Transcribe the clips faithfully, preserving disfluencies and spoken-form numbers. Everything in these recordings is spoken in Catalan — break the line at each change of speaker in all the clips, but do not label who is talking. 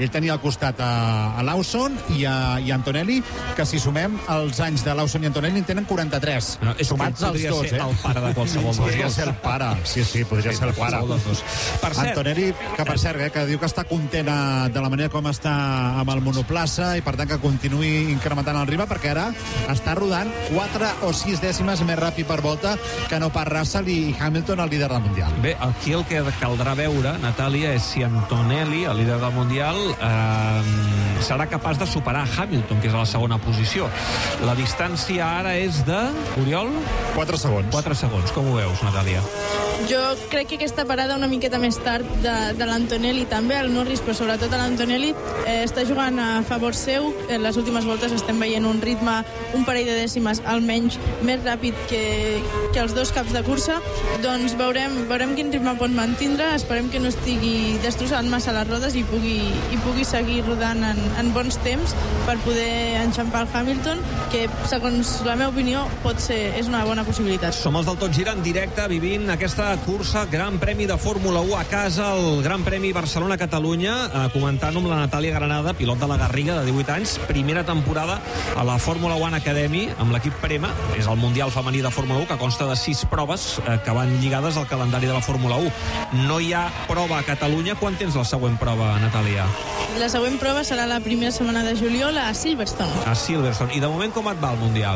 Ell tenia al costat a, a Lawson i a, i a Antonelli, que si sumem els anys de Lawson i Antonelli en tenen quaranta-tres.
No, és
sumats els dos,
ser
eh?
el pare de qualsevol dels
Podria
dos.
ser el pare, sí, sí, podria sí, ser el pare.
Per cert,
Antonelli, que per cert, eh, que diu que està content de la manera com està amb el monoplaça i per tant que continuï incrementant el ritme, perquè ara està rodant quatre o sis dècimes més ràpid per volta que no pas Russell i Hamilton, el líder del Mundial.
Bé, aquí el que caldrà veure, Natàlia, és si Antonelli, el líder del Mundial, eh, serà capaç de superar Hamilton, que és a la segona posició. La distància ara és de... Oriol?
quatre segons.
quatre segons. Com ho veus, Natàlia?
Jo crec que aquesta parada una miqueta més tard de, de l'Antonelli també, el Norris, però sobretot l'Antonelli eh, està jugant a favor seu. En les últimes voltes estem veient un ritme un parell de dècimes almenys més ràpid que, que els dos caps de cursa. Doncs veurem, veurem quin ritme pot mantindre, esperem que no estigui destrossant massa les rodes i pugui, i pugui seguir rodant en, en bons temps per poder enxampar el Hamilton, que segons la meva opinió pot ser, és una bona possibilitat.
Som els del Tot Gira en directe, vivint aquesta cursa, Gran Premi de Fórmula u a casa, el Gran Premi Barcelona-Catalunya, eh, comentant amb la Natàlia Granada, pilot de la Garriga, de divuit anys, primera temporada a la Fórmula One Academy, amb l'equip Prema, és el Mundial femení de Fórmula u, que consta de sis proves eh, que van lligades al calendari de la Fórmula u. No hi ha prova a Catalunya. Quan tens la següent prova, Natàlia?
La següent prova serà la primera setmana de juliol a Silverstone.
A Silverstone. I de moment com et va el Mundial?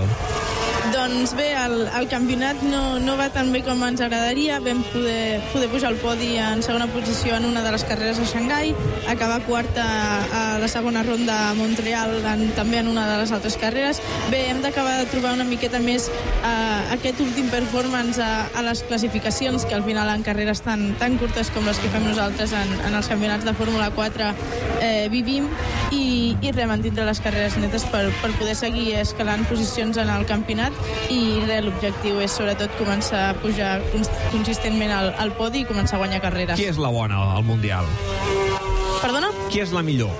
Doncs bé, el, el campionat no, no va tan bé com ens agradaria. Vam poder, poder pujar al podi en segona posició en una de les carreres a Xangai, acabar quarta a la segona ronda a Montreal, en, també en una de les altres carreres. Bé, hem d'acabar de trobar una miqueta més eh, aquest últim performance a, a les classificacions, que al final en carreres tan, tan curtes com les que fem nosaltres en, en els campionats de Fórmula quatre eh, vivim, i, i res, mantindre les carreres netes per, per poder seguir escalant posicions en el campionat. I res, l'objectiu és sobretot començar a pujar consistentment al, al podi i començar a guanyar carreres.
Qui és la bona al Mundial?
Perdona?
Qui és la millor?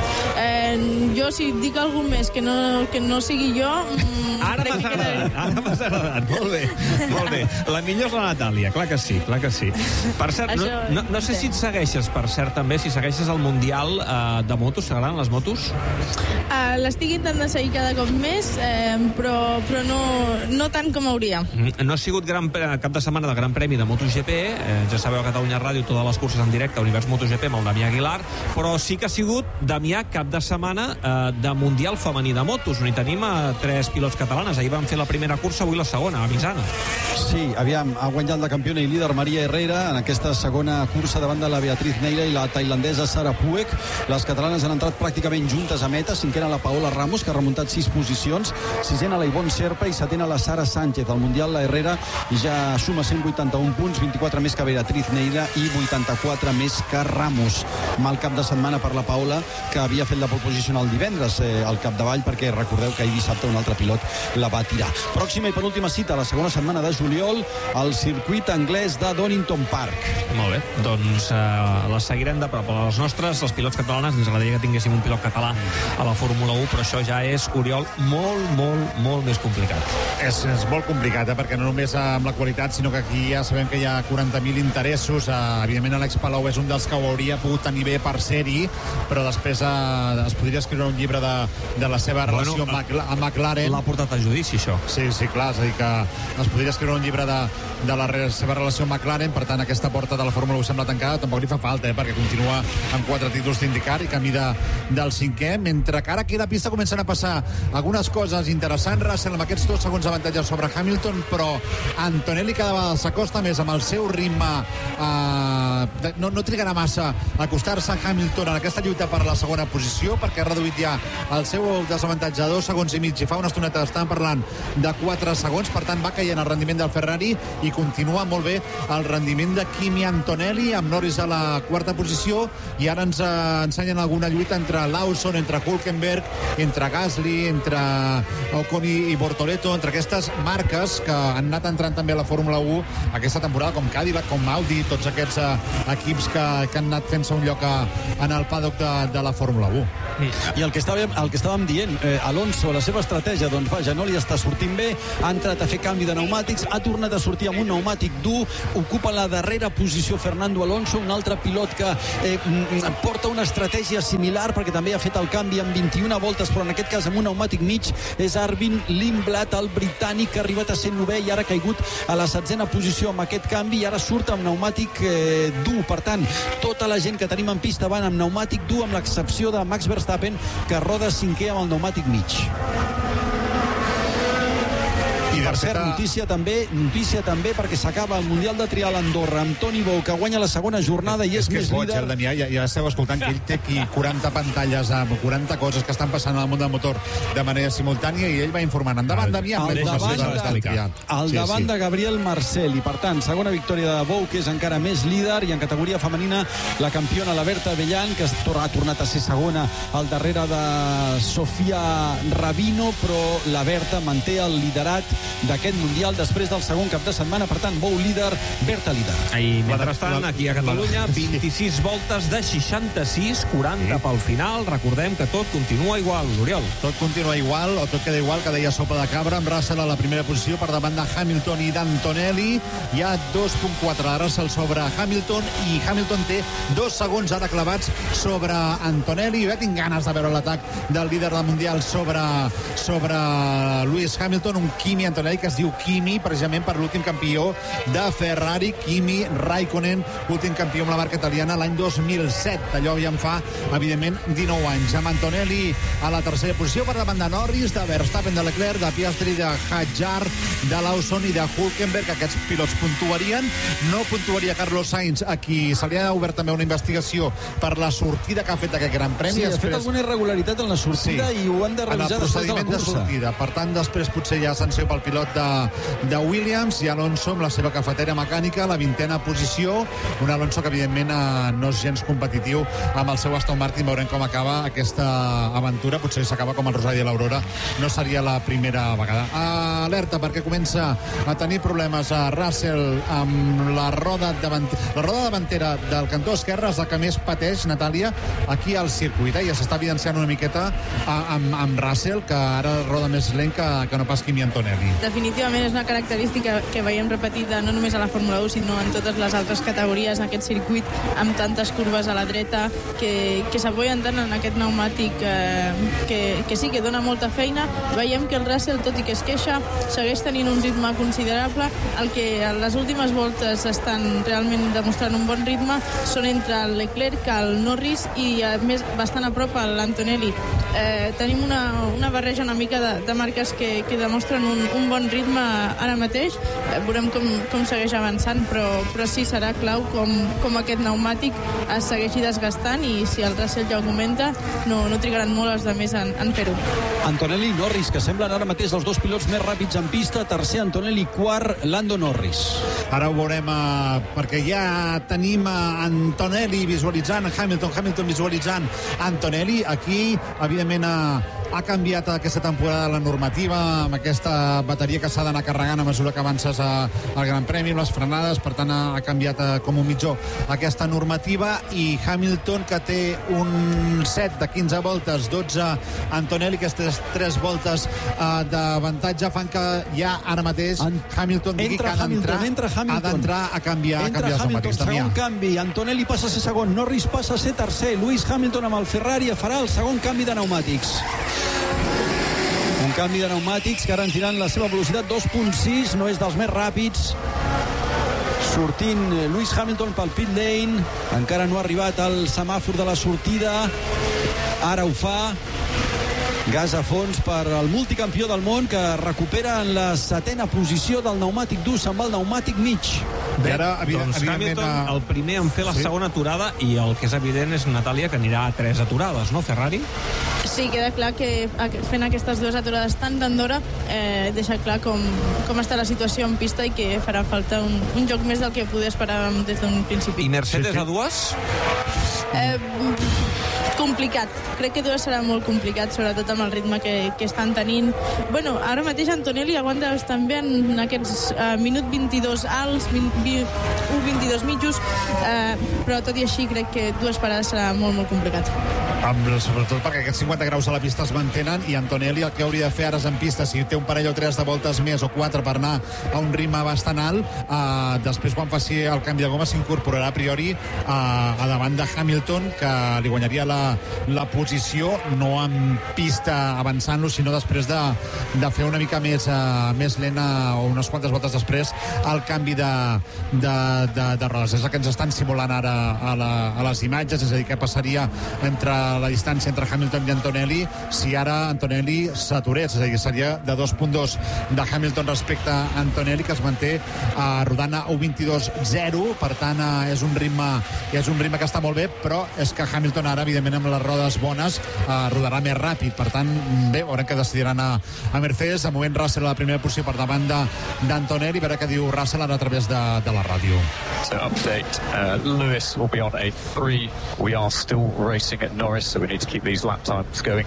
Eh, jo, si dic algú més que no, que no sigui jo...
Ara m'has agradat, ara m'has agradat. Molt bé, molt bé. La millor és la Natàlia, clar que sí, clar que sí. Per cert, no, no, no sé si et segueixes, per cert, també, si segueixes el Mundial eh, de motos, t'agraden les motos?
Uh, L'estic intentant seguir cada cop més, eh, però, però no, no tant com hauria.
No ha sigut gran, cap de setmana de Gran Premi de MotoGP, eh, ja sabeu a Catalunya Ràdio totes les curses en directe, Univers MotoGP amb el Damià Aguilar, però sí que ha sigut, Damià, cap de setmana eh, de Mundial femení de motos, on hi tenim a tres pilots catalanes. Ahir van fer la primera cursa, avui la segona, a Misano.
Sí, aviam, ha guanyat la campiona i líder Maria Herrera en aquesta segona cursa davant de la Beatriz Neira i la tailandesa Sara Puig. Les catalanes han entrat pràcticament juntes a meta, cinquena la Paola Ramos, que ha remuntat sis posicions, sisena la Ivonne Serpa i setena la Sara Sánchez. Al Mundial la Herrera ja suma cent vuitanta-un punts, vint-i-quatre més que Beatriz Neira i vuitanta-quatre més que Ramos. Mal cap de setmana per la Paola, que havia fet la pole position el divendres eh, al capdavall, perquè recordeu que ahir dissabte un altre pilot la va tirar. Pròxima i penúltima cita, la segona setmana de juliol, al circuit anglès de Donington Park.
Molt bé, doncs eh, la seguirem de prop. A les nostres, els pilots catalanes, ens agradaria que tinguéssim un pilot català a la Fórmula u, però això ja és, Oriol, molt, molt, molt més complicat.
És, és molt complicat, eh? Perquè no només amb la qualitat, sinó que aquí ja sabem que hi ha quaranta mil interessos. Eh, evidentment, Alex Palou és un dels que ho hauria pogut tenir bé per ser-hi, però després eh, es podria escriure un llibre de, de la seva relació bueno, amb, Mac amb McLaren.
L'ha portat a judici, això.
Sí, sí, clar, és a dir que es podria escriure un llibre de, de la re seva relació amb McLaren, per tant aquesta porta de la Fórmula u sembla tancada, tampoc li fa falta, eh, perquè continua amb quatre títols d'IndyCar i camí de, del cinquè, mentre que ara aquí a la pista comencen a passar algunes coses interessants. Russell amb aquests dos segons d'avantatge sobre Hamilton, però Antonelli cada vegada s'acosta més amb el seu ritme, eh, no, no trigarà massa a acostar-se a Hamilton en aquesta lluita per la segona posició, perquè ha reduït ja el seu desavantatge a dos segons i mig, i fa una estoneta estàvem parlant de quatre segons, per tant va caient el rendiment del Ferrari i continua molt bé el rendiment de Kimi Antonelli, amb Norris a la quarta posició, i ara ens eh, ensenyen alguna lluita entre Lawson, entre Hülkenberg, entre Gasly, entre Ocon i, i Bortoleto, entre aquestes marques que han anat entrant també a la Fórmula u aquesta temporada, com Cadillac, com Audi, tots aquests eh, equips que, que han anat fent-se un lloc a, en el paddock de, de la Fórmula u.
I el que estàvem, el que estàvem dient, eh, Alonso, la seva estratègia, doncs vaja, no li està sortint bé, ha entrat a fer canvi de pneumàtics, ha tornat a sortir amb un pneumàtic dur, ocupa la darrera posició Fernando Alonso, un altre pilot que eh, porta una estratègia similar, perquè també ha fet el canvi en vint-i-una voltes, però en aquest cas amb un pneumàtic mig, és Arvin Lindblad, el britànic, que ha arribat a ser novè i ara ha caigut a la setzena posició amb aquest canvi, i ara surt amb pneumàtic eh, dur. Per tant, tota la gent que tenim en pista van amb pneumàtic dur, amb l'excepció de Max Verstappen, que roda cinquè amb el pneumàtic mig. I per cert, notícia també, notícia també perquè s'acaba el Mundial de Trial a Andorra amb Toni Bou, que guanya la segona jornada i és, és més líder.
És Damià, ja, ja esteu escoltant que ell té aquí quaranta pantalles amb quaranta coses que estan passant al món del motor de manera simultània i ell va informant. Endavant, Damià, amb la informació de, del Trial.
Al davant sí, sí. de Gabriel Marcel, i per tant, segona victòria de Bou, que és encara més líder, i en categoria femenina la campiona, la Berta Bellan, que ha tornat a ser segona al darrere de Sofia Rabino, però la Berta manté el liderat d'aquest Mundial després del segon cap de setmana. Per tant, Bou líder, Berta líder.
I mentrestant, aquí a Catalunya, vint-i-sis voltes de seixanta-sis, quaranta pel final. Recordem que tot continua igual, Oriol.
Tot continua igual, o tot queda igual, que deia sopa de cabra, amb Russell a la primera posició per davant de Hamilton i d'Antonelli. Hi ha dos coma quatre de Russell sobre Hamilton, i Hamilton té dos segons ara clavats sobre Antonelli. Jo ja tinc ganes de veure l'atac del líder del Mundial sobre, sobre Lewis Hamilton, un Kimi Antonelli que es diu Kimi, precisament per l'últim campió de Ferrari, Kimi Raikkonen, últim campió amb la marca italiana l'any dos mil set. Allò ja en fa, evidentment, dinou anys. Amb Antonelli a la tercera posició per davant de Norris, de Verstappen, de Leclerc, de Piastri, de Hadjar, de Lawson i de Hülkenberg. Aquests pilots puntuarien. No puntuaria Carlos Sainz, a qui se li ha obert també una investigació per la sortida que ha fet aquest Gran Premi.
Sí, ha
després...
fet alguna irregularitat en la sortida, sí, i ho han de revisar després de la cursa.
De sortida. Per tant, després potser hi ha sanció pel pilot de, de Williams, i Alonso amb la seva cafetera mecànica, la vintena posició. Un Alonso que evidentment no és gens competitiu amb el seu Aston Martin. Veurem com acaba aquesta aventura. Potser s'acaba com el Rosari i l'Aurora. No seria la primera vegada. Alerta, perquè comença a tenir problemes a Russell amb la roda davantera. La roda davantera del cantó esquerre és la que més pateix, Natàlia, aquí al circuit. Eh? Ja s'està evidenciant una miqueta amb, amb Russell, que ara roda més lent que, que no pas Kimi Antonelli.
Definitivament és una característica que veiem repetida no només a la Fórmula u, sinó en totes les altres categories, en aquest circuit amb tantes curves a la dreta, que, que s'apoyen tant en aquest pneumàtic eh, que, que sí que dona molta feina. Veiem que el Russell, tot i que es queixa, segueix tenint un ritme considerable. El que a les últimes voltes estan realment demostrant un bon ritme són entre el Leclerc, el Norris i a més bastant a prop l'Antonelli. Eh, tenim una, una barreja una mica de, de marques que, que demostren un, un bon ritme ara mateix. Eh, veurem com, com segueix avançant, però, però sí serà clau com, com aquest pneumàtic es segueixi desgastant, i si el Russell ja augmenta, no, no trigaran molt els de més en, en fer-ho.
Antonelli i Norris, que semblen ara mateix els dos pilots més ràpids en pista. Tercer Antonelli, quart Lando Norris.
Ara ho veurem, eh, perquè ja tenim a Antonelli visualitzant Hamilton, Hamilton visualitzant Antonelli. Aquí, evidentment, a ha canviat aquesta temporada la normativa amb aquesta bateria que s'ha d'anar carregant a mesura que avances a, al Gran Premi, amb les frenades. Per tant, ha, ha canviat a, com un mitjó aquesta normativa, i Hamilton, que té un set de quinze voltes, dotze Antonelli, aquestes tres voltes uh, d'avantatge fan que ja ara mateix en... Hamilton digui que ha d'entrar ha d'entrar a canviar, a canviar els pneumàtics.
Segon canvi, Antonelli passa a ser segon, Norris passa a ser tercer, Lewis Hamilton amb el Ferrari farà el segon canvi de pneumàtics. Un canvi de pneumàtics que ara ens diran la seva velocitat dos coma sis, no és dels més ràpids. Sortint Lewis Hamilton pel pit lane, encara no ha arribat al semàfor de la sortida, ara ho fa. Gas a fons per al multicampió del món, que recupera en la setena posició del pneumàtic dur, se'n va el pneumàtic mig.
Bé, ara, evident, doncs Hamilton, a... el primer en fer la sí? segona aturada, i el que és evident és, Natàlia, que anirà a tres aturades, no, Ferrari?
Sí, queda clar que fent aquestes dues aturades tan d'Andorra eh, deixa clar com, com està la situació en pista, i que farà falta un, un joc més del que poder esperar des d'un principi.
I Mercedes sí, sí. a dues?
Eh... complicat. Crec que dues serà molt complicat, sobretot amb el ritme que, que estan tenint. Bueno, ara mateix Antonelli aguanta bastant bé en aquests uh, minut vint-i-dos alts, u vint-i-dos mitjos, uh, però tot i així crec que dues parades serà molt, molt complicat.
Amb, sobretot perquè aquests cinquanta graus a la pista es mantenen i Antonelli el que hauria de fer ara és en pista, si té un parell o tres de voltes més o quatre per anar a un ritme bastant alt, uh, després quan faci el canvi de goma s'incorporarà a priori uh, a davant de Hamilton, que li guanyaria la, la posició, no en pista avançant-lo, sinó després de, de fer una mica més, uh, més lenta o unes quantes voltes després el canvi de, de, de, de rodes. És el que ens estan simulant ara a, la, a les imatges, és a dir, què passaria entre la distància entre Hamilton i Antonelli si ara Antonelli s'aturés, és a dir, seria de dos coma dos de Hamilton respecte a Antonelli, que es manté uh, rodant a u vint-i-dos zero, per tant uh, és un ritme és un ritme que està molt bé, però és que Hamilton ara, evidentment, amb les rodes bones uh, rodarà més ràpid, per tant bé, veurem que decidiran a, a Mercedes. De moment Russell a la primera posició per davant d'Antonelli, a veure què diu Russell ara a través de, de la ràdio.
So update, uh, Lewis will be on A three. We are still racing at Norris, so we need to keep these lap times going.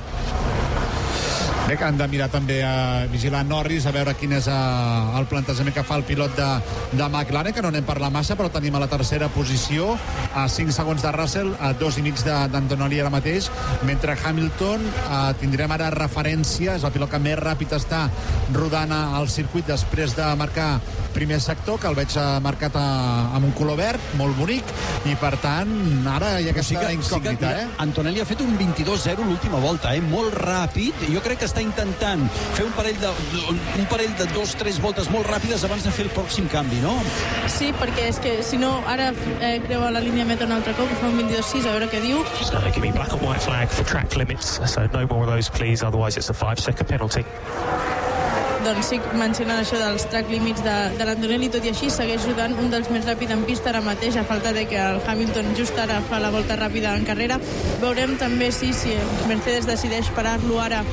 Bé, que han de mirar també a vigilar Norris, a veure quin és a, el plantejament que fa el pilot de, de McLaren, que no n'hem parlat massa, però tenim a la tercera posició, a cinc segons de Russell, a dos i mig d'Antonelli ara mateix, mentre Hamilton eh, tindrem ara referència, és el pilot que més ràpid està rodant al circuit després de marcar primer sector, que el veig marcat a, amb un color verd, molt bonic, i per tant, ara hi ha aquesta sí que, incògnita, sí que, eh?
Antonelli ha fet un vint-i-dos zero l'última volta, eh? Molt ràpid, jo crec que està intentant fer un parell de un parell de dos, tres voltes molt ràpides abans de fer el pròxim canvi, no?
Sí, perquè és que si no, ara eh, creua la línia meta un altre cop, que fa un vint-i-dos sis, a veure què diu.
So give me black and white flag for track limits, so no more of those please, otherwise it's a five second penalty.
Doncs sí, mencionant això dels track limits de, de l'Antonelli, tot i així segueix rodant un dels més ràpids en pista ara mateix, a falta de que el Hamilton just ara fa la volta ràpida en carrera. Veurem també si, si Mercedes decideix parar-lo ara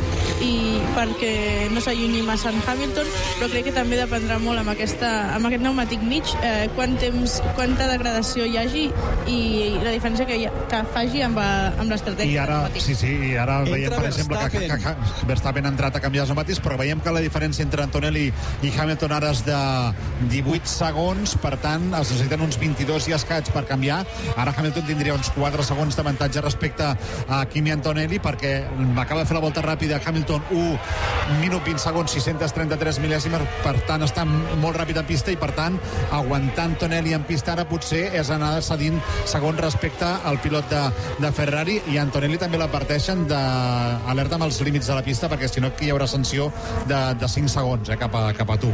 i perquè no s'allunyi massa en Hamilton, però crec que també dependrà molt amb, aquesta, amb aquest pneumàtic mig, eh, quant temps, quanta degradació hi hagi i la diferència que, hi ha, que faci amb, amb l'estratègia.
I ara, sí, sí, i ara
Entra
veiem, per exemple, que, que, que Verstappen ha entrat a canviar els pneumàtics, però veiem que la diferència entre Antonelli i Hamilton ara és de divuit segons, per tant es necessiten uns vint-i-dos i escaig per canviar. Ara Hamilton tindria uns quatre segons d'avantatge respecte a Kimi Antonelli, perquè acaba de fer la volta ràpida Hamilton, un minut vint segons, sis-cents trenta-tres mil·lèsimes, per tant està molt ràpid en pista i per tant aguantar Antonelli en pista ara potser és anar cedint segons respecte al pilot de, de Ferrari, i Antonelli també l'adverteixen d'alerta amb els límits de la pista, perquè si no aquí hi haurà sanció de, de cinc segons, eh, cap a, cap a tu.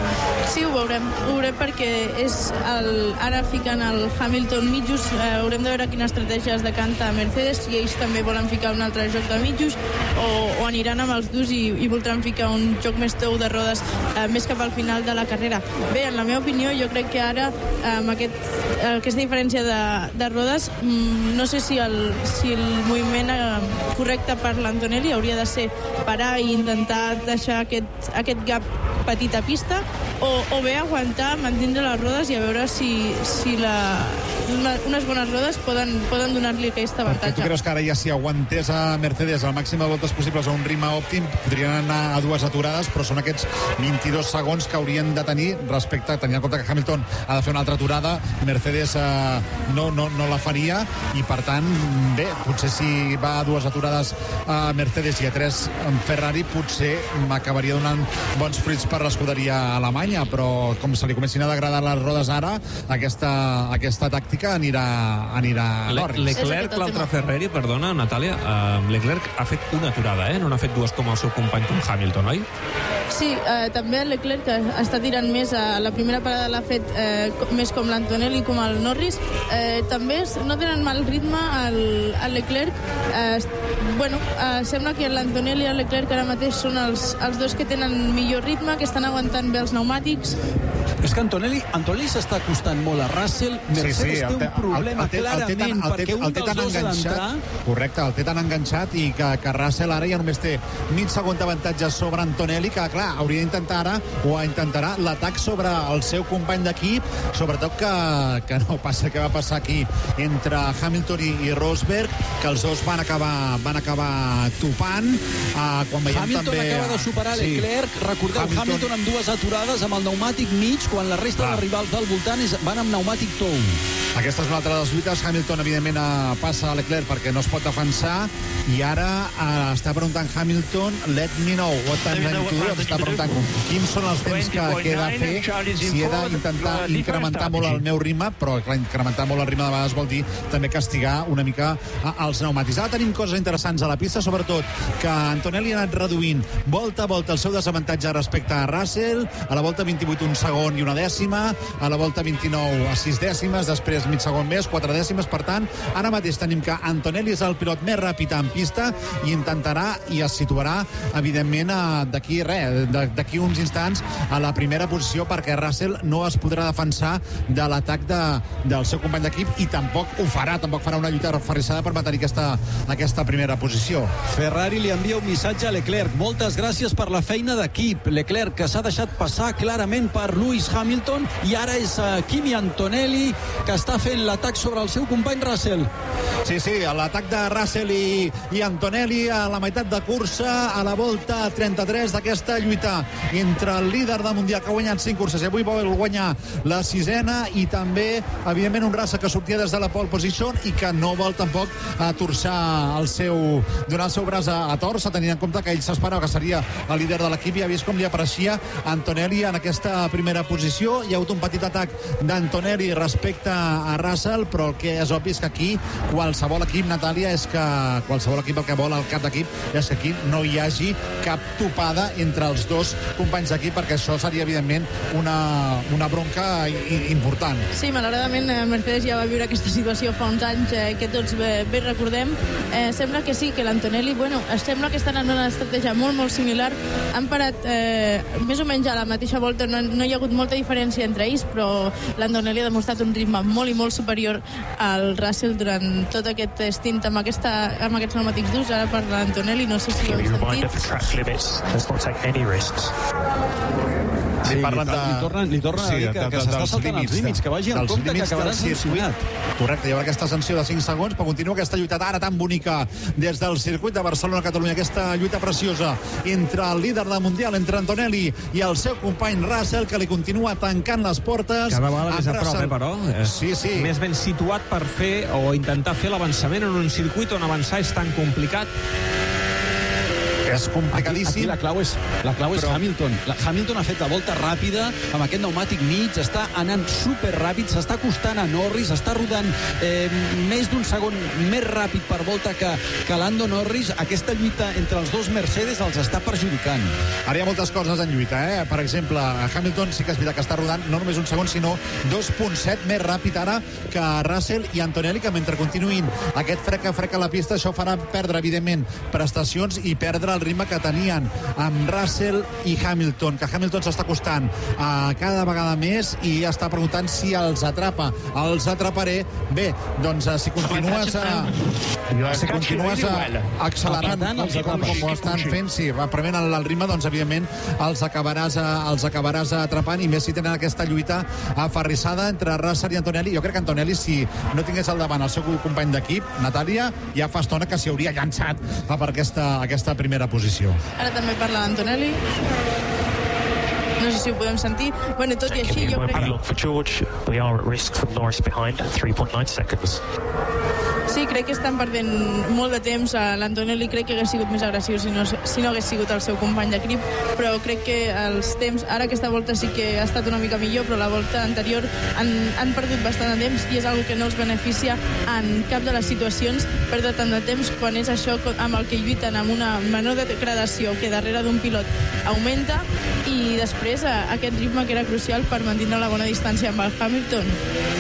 Sí, ho veurem, ho veurem perquè és el, ara ficant el Hamilton mitjos, eh, haurem de veure quina estratègia es decanta a Mercedes, si ells també volen ficar un altre joc de mitjos o, o aniran amb els durs i, i voldran ficar un joc més tou de rodes eh, més cap al final de la carrera. Bé, en la meva opinió, jo crec que ara amb aquest, aquesta diferència de, de rodes, mmm, no sé si el, si el moviment eh, correcte per l'Antonelli hauria de ser parar i intentar deixar aquest, aquest gap petit a pista, o, o bé aguantar, mantindre les rodes i a veure si, si la, una, unes bones rodes poden, poden donar-li aquest avantatge.
Perquè tu creus que ara ja si aguantés a Mercedes al màxim de voltes possibles a un ritme òptim, podrien anar a dues aturades, però són aquests vint-i-dos segons que haurien de tenir respecte, tenint en compte que Hamilton ha de fer una altra aturada, Mercedes eh, no, no, no la faria, i per tant, bé, potser si va a dues aturades a Mercedes i a tres en Ferrari, potser m'acabaria donant bons fruits per l'escuderia alemanya, però com se li comencin a degradar les rodes ara, aquesta, aquesta tàctica anirà, anirà a Norris.
Leclerc, l'altre Ferrari, perdona, Natàlia, uh, Leclerc ha fet una aturada, eh? No n'ha fet dues com el seu company com Hamilton, oi?
Sí, eh, també el Leclerc està tirant més, a la primera parada l'ha fet eh, més com l'Antonelli com el Norris, eh, també no tenen mal ritme el, el Leclerc, eh, bueno, eh, sembla que l'Antonelli i el Leclerc ara mateix són els, els dos que tenen millor ritme, que estan aguantant bé els pneumàtics.
És que Antonelli, Antonelli s'està acostant molt a Russell, Mercedes
sí, sí,
té un problema
el, el, el,
clarament,
el, el,
perquè un dels dos ha d'entrar.
Correcte, el té tan enganxat i que, que Russell ara ja només té mig segon d'avantatge sobre Antonelli, que clar, hauria d'intentar ara, o intentarà l'atac sobre el seu company d'equip, sobretot que, que no passa que va passar aquí entre Hamilton i, i Rosberg, que els dos van acabar, van acabar topant. Uh, quan veiem
Hamilton
també,
acaba de superar sí. Leclerc, recordeu, Hamilton... Hamilton amb dues aturades amb el pneumàtic mig, quan la resta Va. de rivals del voltant és, van amb pneumàtic tou.
Aquesta és una altra de les lluites. Hamilton, evidentment, passa a Leclerc perquè no es pot defensar, i ara uh, està preguntant Hamilton, let me know what time I do, està preguntant quins són els temps que queda a fer, si he d'intentar incrementar molt el meu ritme, però clar, incrementar molt el ritme de vegades vol dir també castigar una mica els pneumàtics. Ara tenim coses interessants a la pista, sobretot que Antonelli ha anat reduint volta a volta el seu desavantatge respecte a Russell, a la volta vint-i-vuit un segon i una dècima, a la volta vint-i-nou a sis dècimes, després mig segon més, quatre dècimes. Per tant, ara mateix tenim que Antonelli és el pilot més ràpid en pista i intentarà i es situarà, evidentment, d'aquí res, d'aquí uns instants a la primera posició, perquè Russell no es podrà defensar de l'atac de, del seu company d'equip, i tampoc ho farà, tampoc farà una lluita referrissada per mantenir aquesta, aquesta primera posició.
Ferrari li envia un missatge a Leclerc. Moltes gràcies per la feina d'equip. Leclerc, que s'ha deixat passar clarament per Lewis Hamilton, i ara és uh, Kimi Antonelli, que està fent l'atac sobre el seu company Russell.
Sí, sí, l'atac de Russell i, i Antonelli a la meitat de cursa, a la volta trenta-tres d'aquesta lluita entre el líder del Mundial, que ha guanyat cinc curses i avui vol guanyar la sisena, i també, evidentment, un Russell que sortia des de la pole position i que no vol tampoc a torçar el seu, donar el seu braç a, a torça, tenint en compte que ell s'esperava que seria el líder de l'equip, i ha vist com li apareixia Antonelli en aquesta primera posició. Hi ha hagut un petit atac d'Antonelli respecte a Russell, però el que és obvi és que aquí qualsevol equip, Natàlia, és que qualsevol equip el que vol, el cap d'equip, és que aquí no hi hagi cap topada entre els dos companys d'equip, perquè això seria, evidentment, una, una bronca important.
Sí, malauradament Mercedes ja va viure aquesta situació fa uns anys, eh, que tots bé, bé recordem. Eh, sembla que sí, que l'Antonelli, bueno, sembla que estan en una estratègia molt, molt similar. Han parat eh, més o menys a la mateixa volta, no, no hi ha hagut molta diferència entre ells, però l'Antonelli ha demostrat un ritme molt i molt superior al Russell durant tot aquest stint amb, aquesta, amb aquests pneumàtics durs. Ara per l'Antonelli, no sé si ho heu sentit.
Sí,
sí,
parlen
li,
de...
li tornen, li tornen sí, a dir que, que s'està saltant els límits, que vagi en compte que acabarà sancionat.
Correcte, hi haurà aquesta sanció de cinc segons, però continua aquesta lluita ara tan bonica des del circuit de Barcelona-Catalunya, aquesta lluita preciosa entre el líder del Mundial, entre Antonelli i el seu company Russell, que li continua tancant les portes.
Cada vegada més a prop, eh, però.
Sí, sí.
Més ben situat per fer o intentar fer l'avançament en un circuit on avançar és tan complicat.
És complicadíssim.
Aquí, aquí la clau és, la clau és però... Hamilton. La, Hamilton ha fet la volta ràpida amb aquest pneumàtic mig, està anant super ràpid, s'està acostant a Norris, està rodant eh, més d'un segon més ràpid per volta que, que Lando Norris. Aquesta lluita entre els dos Mercedes els està perjudicant.
Ara hi ha moltes coses en lluita, eh? Per exemple, Hamilton sí que és veritat que està rodant no només un segon, sinó dos coma set més ràpid ara que Russell i Antonelli, que mentre continuïn aquest freca-freca a la pista, això farà perdre, evidentment, prestacions i perdre el ritme que tenien amb Russell i Hamilton, que Hamilton s'està acostant a cada vegada més i ja està preguntant si els atrapa. Els atraparé. Bé, doncs si continues a, si continues a accelerant com, com ho estan fent, sí, va prenent el, el ritme, doncs evidentment els acabaràs, a, els acabaràs atrapant, i més si tenen aquesta lluita aferrissada entre Russell i Antonelli. Jo crec que Antonelli, si no tingués al davant el seu company d'equip, Natàlia, ja fa estona que s'hi hauria llançat per aquesta, aquesta primera posició.
Ara també parla d'Antonelli. No sé si ho podem sentir. Bueno, tot i així, jo crec que...
For George, we are at risk from Norris behind, three point nine seconds.
Sí, crec que estan perdent molt de temps. L'Antonelli crec que hagués sigut més agressiu si no, si no hagués sigut el seu company d'equip, però crec que els temps, ara aquesta volta sí que ha estat una mica millor, però la volta anterior han, han perdut bastant de temps, i és una que no els beneficia en cap de les situacions, perdre tant de temps quan és això amb el que lluiten, amb una menor degradació que darrere d'un pilot augmenta, i després aquest ritme que era crucial per mantenir la bona distància amb el Hamilton.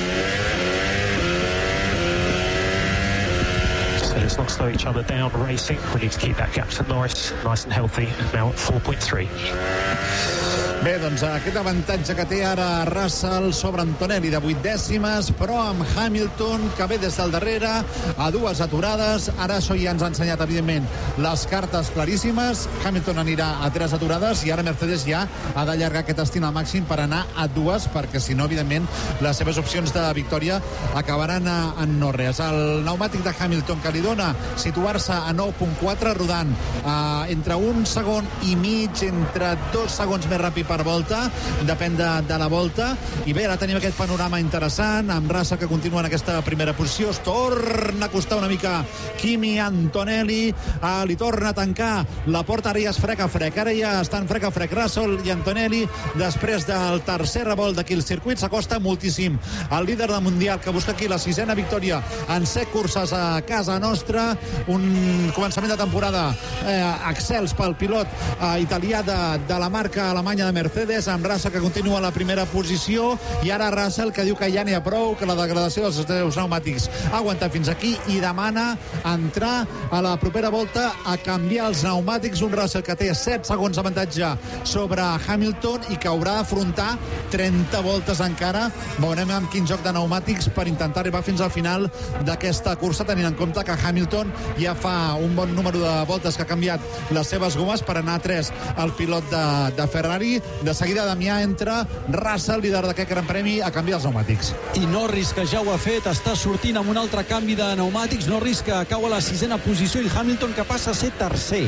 Let's not slow each other down racing. We need to keep that gap to Norris nice and healthy, now at four point three.
Bé, doncs aquest avantatge que té ara Russell sobre Antonelli de vuit dècimes, però amb Hamilton, que ve des del darrere, a dues aturades. Ara això ja ens ha ensenyat, evidentment, les cartes claríssimes. Hamilton anirà a tres aturades i ara Mercedes ja ha d'allargar aquest estil al màxim per anar a dues, perquè si no, evidentment, les seves opcions de victòria acabaran a, en no res. El pneumàtic de Hamilton, que li dona situar-se a nou coma quatre, rodant eh, entre un segon i mig, entre dos segons més ràpid per volta, depèn de, de la volta. I bé, ara tenim aquest panorama interessant, amb Russell que continua en aquesta primera posició. Es torna a costar una mica Kimi Antonelli, eh, li torna a tancar la porta, ara ja es frec a frec, ara ja estan frec a frec Russell i Antonelli, després del tercer revolt d'aquí el circuit. S'acosta moltíssim el líder del Mundial, que busca aquí la sisena victòria en set curses a casa nostra. Un començament de temporada eh, excels pel pilot eh, italià de, de la marca alemanya de Mercedes, amb Russell que continua a la primera posició, i ara Russell que diu que ja n'hi ha prou, que la degradació dels seus pneumàtics ha aguantat fins aquí i demana entrar a la propera volta a canviar els pneumàtics. Un Russell que té set segons d'avantatge sobre Hamilton i que haurà d'afrontar trenta voltes encara. Veurem amb quin joc de pneumàtics per intentar arribar fins al final d'aquesta cursa, tenint en compte que Hamilton ja fa un bon número de voltes que ha canviat les seves gomes per anar a tres al pilot de, de Ferrari. De seguida Damià entra, Russell, líder d'aquest Gran Premi, a canviar els pneumàtics.
I Norris, que ja ho ha fet, està sortint amb un altre canvi de pneumàtics. Norris que cau a la sisena posició i Hamilton que passa a ser tercer.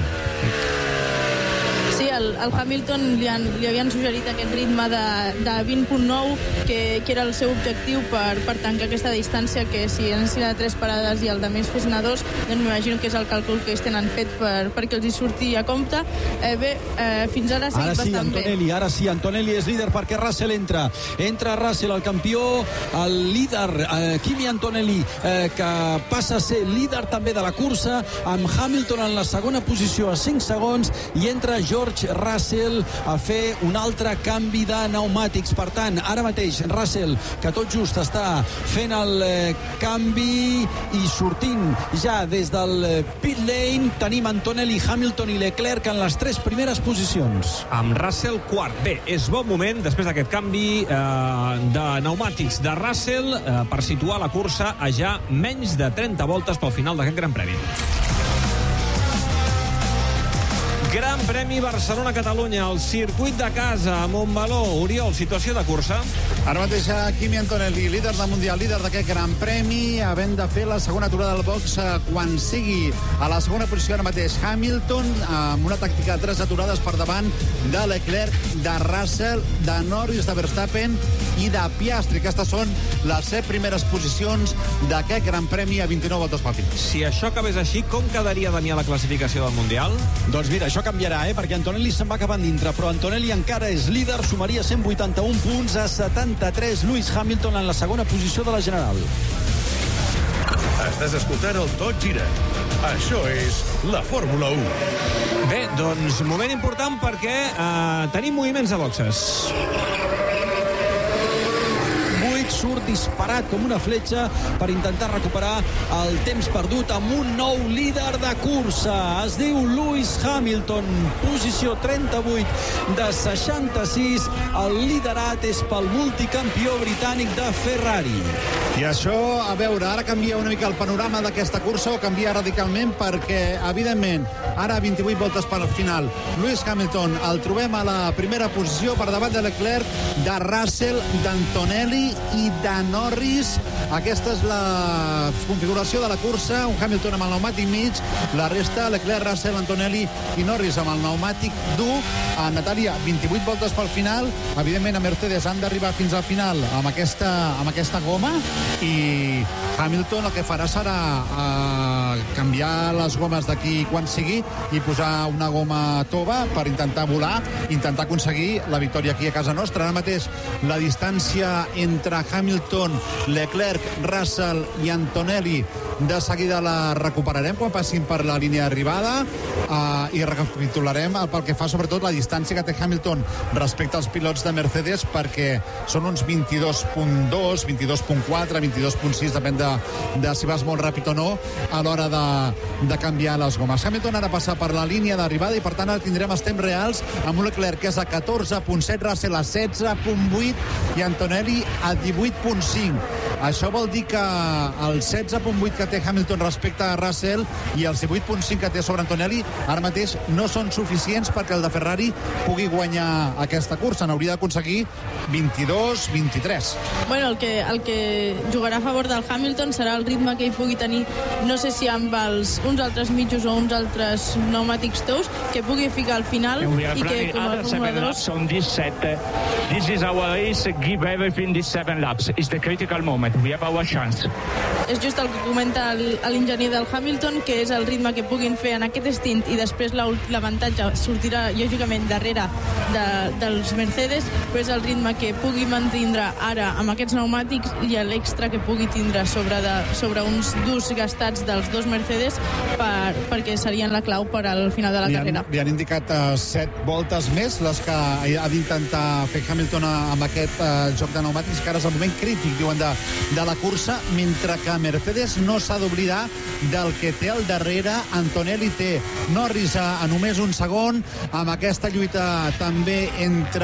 Sí, el, el Hamilton li, han, li havien suggerit aquest ritme de, de vint coma nou, que, que era el seu objectiu per, per tancar aquesta distància, que si anessin a tres parades i el de més fossin a dos, doncs m'imagino que és el càlcul que ells tenen fet per, perquè els hi surti a compte. Eh, bé, eh, fins ara ha seguit
ara sí,
bastant
Antonelli,
bé.
Ara sí, Antonelli és líder perquè Russell entra. Entra Russell, el campió, el líder, eh, Kimi Antonelli, eh, que passa a ser líder també de la cursa, amb Hamilton en la segona posició a cinc segons, i entra George Russell a fer un altre canvi de pneumàtics. Per tant, ara mateix Russell, que tot just està fent el eh, canvi i sortint ja des del eh, pit lane, tenim Antonelli, Hamilton i Leclerc en les tres primeres posicions.
Amb Russell quart. Bé, és bon moment, després d'aquest canvi eh, de pneumàtics de Russell, eh, per situar la cursa a ja menys de trenta voltes pel final d'aquest Gran Premi. Gran Premi Barcelona-Catalunya, el circuit de casa a Montmeló. Oriol, situació de cursa?
Ara mateix Kimi Antonelli, líder del Mundial, líder d'aquest Gran Premi, havent de fer la segona aturada del box quan sigui. A la segona posició ara mateix Hamilton, amb una tàctica de tres aturades per davant de Leclerc, de Russell, de Norris, de Verstappen i de Piastri. Aquestes són les set primeres posicions d'aquest Gran Premi a vint-i-nou voltes pel final.
Si això acabés així, com quedaria Damià la classificació del Mundial?
Doncs mira, això canviarà, eh? Perquè Antonelli se'n va acabant dintre, però Antonelli encara és líder, sumaria cent vuitanta-un punts a setanta-tres. Lewis Hamilton en la segona posició de la general.
Estàs escoltant el Tot Gira. Això és la Fórmula u.
Bé, doncs moment important perquè eh, tenim moviments a boxes.
Surt disparat com una fletxa per intentar recuperar el temps perdut amb un nou líder de cursa. Es diu Lewis Hamilton, posició trenta-vuit de seixanta-sis. El liderat és pel multicampió britànic de Ferrari.
I això, a veure, ara canvia una mica el panorama d'aquesta cursa, o canvia radicalment, perquè, evidentment, ara vint-i-vuit voltes per al final. Lewis Hamilton el trobem a la primera posició per davant de Leclerc, de Russell, d'Antonelli i de Norris. Aquesta és la configuració de la cursa, un Hamilton amb el pneumàtic mig, la resta Leclerc, Russell, Antonelli i Norris amb el pneumàtic dur. A Natàlia, vint-i-vuit voltes pel final. Evidentment a Mercedes han d'arribar fins al final amb aquesta, amb aquesta goma, i Hamilton el que farà serà uh, canviar les gomes d'aquí quan sigui i posar una goma tova per intentar volar, intentar aconseguir la victòria aquí a casa nostra. Ara mateix la distància entre Hamilton, Leclerc, Russell i Antonelli de seguida la recuperarem quan passin per la línia d'arribada, uh, i recapitularem pel que fa sobretot la distància que té Hamilton respecte als pilots de Mercedes, perquè són uns vint-i-dos coma dos, vint-i-dos coma quatre, vint-i-dos coma sis, depèn de, de si vas molt ràpid o no a l'hora de, de canviar les gomes. Hamilton ara passa per la línia d'arribada i per tant ara tindrem els temps reals amb Leclerc, que és a catorze punt set, Russell a setze punt vuit i Antonelli a divuit punt cinc. Això vol dir que el setze punt vuit que té Hamilton respecte a Russell i els divuit punt cinc que té sobre Antonelli ara mateix no són suficients perquè el de Ferrari pugui guanyar aquesta cursa. N'hauria d'aconseguir vint-i-dos vint-i-tres.
Bueno, el que, el que jugarà a favor del Hamilton serà el ritme que ell pugui tenir, no sé si amb els, uns altres mitjos o uns altres pneumàtics tous, que pugui ficar al final i que com a Fórmula dos...
On this set, this is our race, give everything these seven laps. It's the critical moment. We have our chance.
És just el que comenta l'enginyer del Hamilton, que és el ritme que puguin fer en aquest stint i després l'avantatge sortirà lògicament darrere de, dels Mercedes, però és el ritme que pugui mantindre ara amb aquests pneumàtics i l'extra que pugui tindre sobre, de, sobre uns durs gastats dels dos Mercedes per, perquè serien la clau per al final de la
li han,
carrera.
Li han indicat uh, set voltes més les que ha d'intentar fer Hamilton amb aquest uh, joc de pneumàtics, que ara és el moment crític, diuen, de, de la cursa, mentre que Mercedes no s'ha d'oblidar del que té al darrere. Antonelli té Norris a, a només un segon, amb aquesta lluita també entre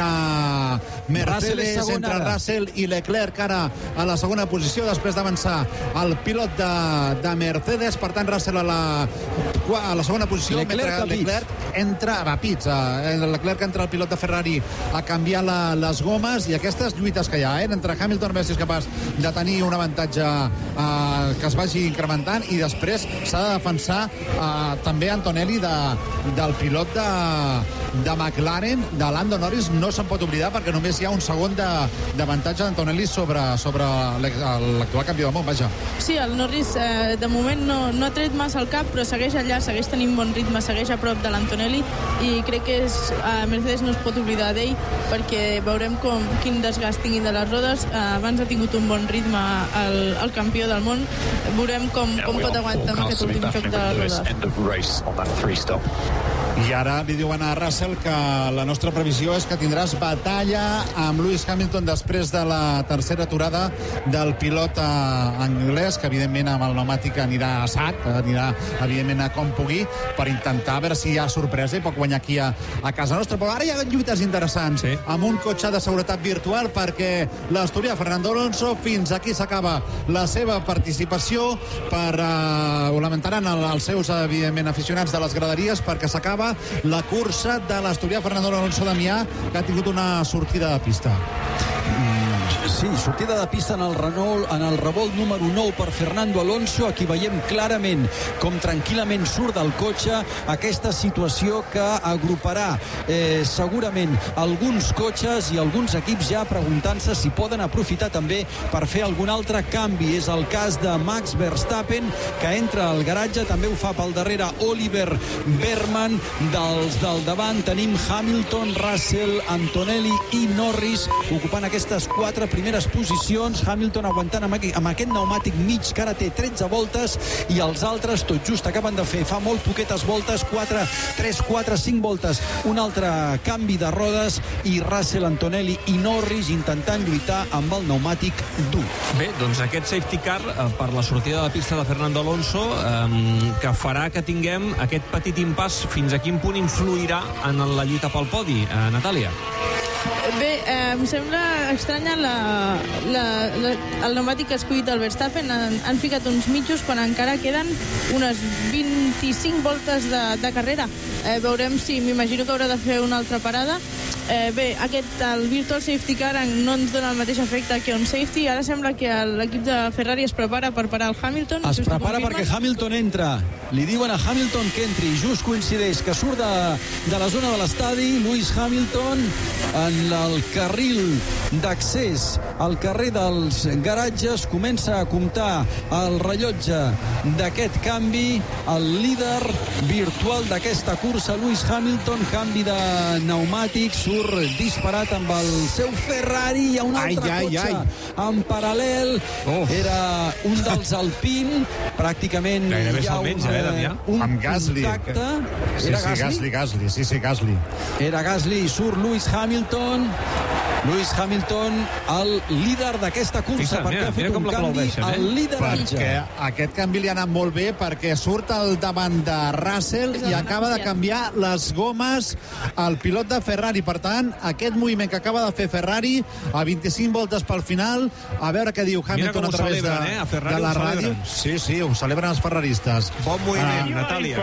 Mercedes,
Russell
entre
ara.
Russell i Leclerc ara a la segona posició, després d'avançar el pilot de, de Mercedes. Per tant, Russell a la, a la segona posició,
Leclerc
mentre Leclerc entra a pits. Leclerc entra al pilot de Ferrari a canviar la, les gomes, i aquestes lluites que hi ha, eh, entre Hamilton, a veure si és capaç de tenir un avantatge eh, que es vagi incrementant, i després s'ha de defensar eh, també Antonelli de, del pilot de, de McLaren, de Lando Norris. No se'n pot oblidar perquè només hi ha un segon d'avantatge d'Antonelli sobre, sobre l'actual campió del món, vaja.
Sí, el Norris eh, de moment no, no ha tret massa el cap, però segueix allà, segueix tenint bon ritme, segueix a prop de l'Antonelli, i crec que és, eh, Mercedes no es pot oblidar d'ell, perquè veurem com, quin desgast tinguin de les rodes. Eh, abans ha tingut un bon ritme el, el campió del món, veurem com, com pot aguantar amb aquest últim joc de les rodes.
I ara li diuen a Russell que la nostra previsió és que tindràs batalla amb Lewis Hamilton després de la tercera aturada del pilot eh, anglès, que evidentment amb el pneumàtic anirà a sac, anirà evidentment a com pugui, per intentar a veure si hi ha sorpresa i pot guanyar aquí a, a casa nostra. Però ara hi ha lluites interessants, sí, amb un cotxe de seguretat virtual, perquè l'asturià Fernando Alonso, fins aquí s'acaba la seva participació. Per, eh, ho lamentaran el, els seus evidentment aficionats de les graderies, perquè s'acaba la cursa de l'asturià Fernando Alonso Damià, que ha tingut una sortida de pista.
Sí, sortida de pista en el Renault, en el revolt número nou per Fernando Alonso. Aquí veiem clarament com tranquil·lament surt del cotxe, aquesta situació que agruparà eh, segurament alguns cotxes i alguns equips ja preguntant-se si poden aprofitar també per fer algun altre canvi. És el cas de Max Verstappen, que entra al garatge, també ho fa pel darrere Oliver Behrman. Dels del davant tenim Hamilton, Russell, Antonelli i Norris ocupant aquestes quatre primeres posicions. Hamilton aguantant amb aquest, amb aquest pneumàtic mig que ara té tretze voltes, i els altres tot just acaben de fer fa molt poquetes voltes, quatre, tres, quatre, cinc voltes, un altre canvi de rodes, i Russell, Antonelli i Norris intentant lluitar amb el pneumàtic dur.
Bé, doncs aquest safety car eh, per la sortida de la pista de Fernando Alonso, eh, que farà que tinguem aquest petit impàs. Fins a quin punt influirà en la lluita pel podi, eh, Natàlia?
Bé, eh, em sembla estranya la, la, la, el pneumàtic que ha escollit el Verstappen. Han, han ficat uns mitjos quan encara queden unes vint-i-cinc voltes de, de carrera. Eh, veurem si, m'imagino que haurà de fer una altra parada. Eh, bé, aquest, el Virtual Safety Car no ens dona el mateix efecte que un safety. Ara sembla que l'equip de Ferrari es prepara per parar el Hamilton.
Es prepara perquè Hamilton entra. Li diuen a Hamilton que entri. Just coincideix que surt de, de la zona de l'estadi Lewis Hamilton en el carril d'accés al carrer dels garatges. Comença a comptar el rellotge d'aquest canvi. El líder virtual d'aquesta cursa, Lewis Hamilton, canvi de pneumàtic, surt disparat amb el seu Ferrari. Hi ha un altre ai, cotxe ai, ai. en paral·lel. Oh. Era un dels Alpine. Pràcticament
gairebé
hi ha un,
menys, eh,
un
amb Gasly.
contacte.
Sí,
Era
sí,
Gasly?
Gasly, Gasly, sí, sí, Gasly.
Era Gasly i surt Lewis Hamilton. Lewis Hamilton, el líder d'aquesta cursa,
Fixa't,
perquè
mira,
ha fet
mira com
un canvi
l'aplaudeixen, eh?
al lideratge.
Perquè aquest canvi li ha anat molt bé, perquè surt al davant de Russell i acaba de canviar les gomes al pilot de Ferrari. Per tant, aquest moviment que acaba de fer Ferrari a vint-i-cinc voltes pel final, a veure què diu Hamilton a través de,
celebren, eh? A Ferrari
de la
ho
ràdio.
celebren.
Sí, sí, ho celebren els ferraristes.
Bon moviment,
Ah.
Natàlia.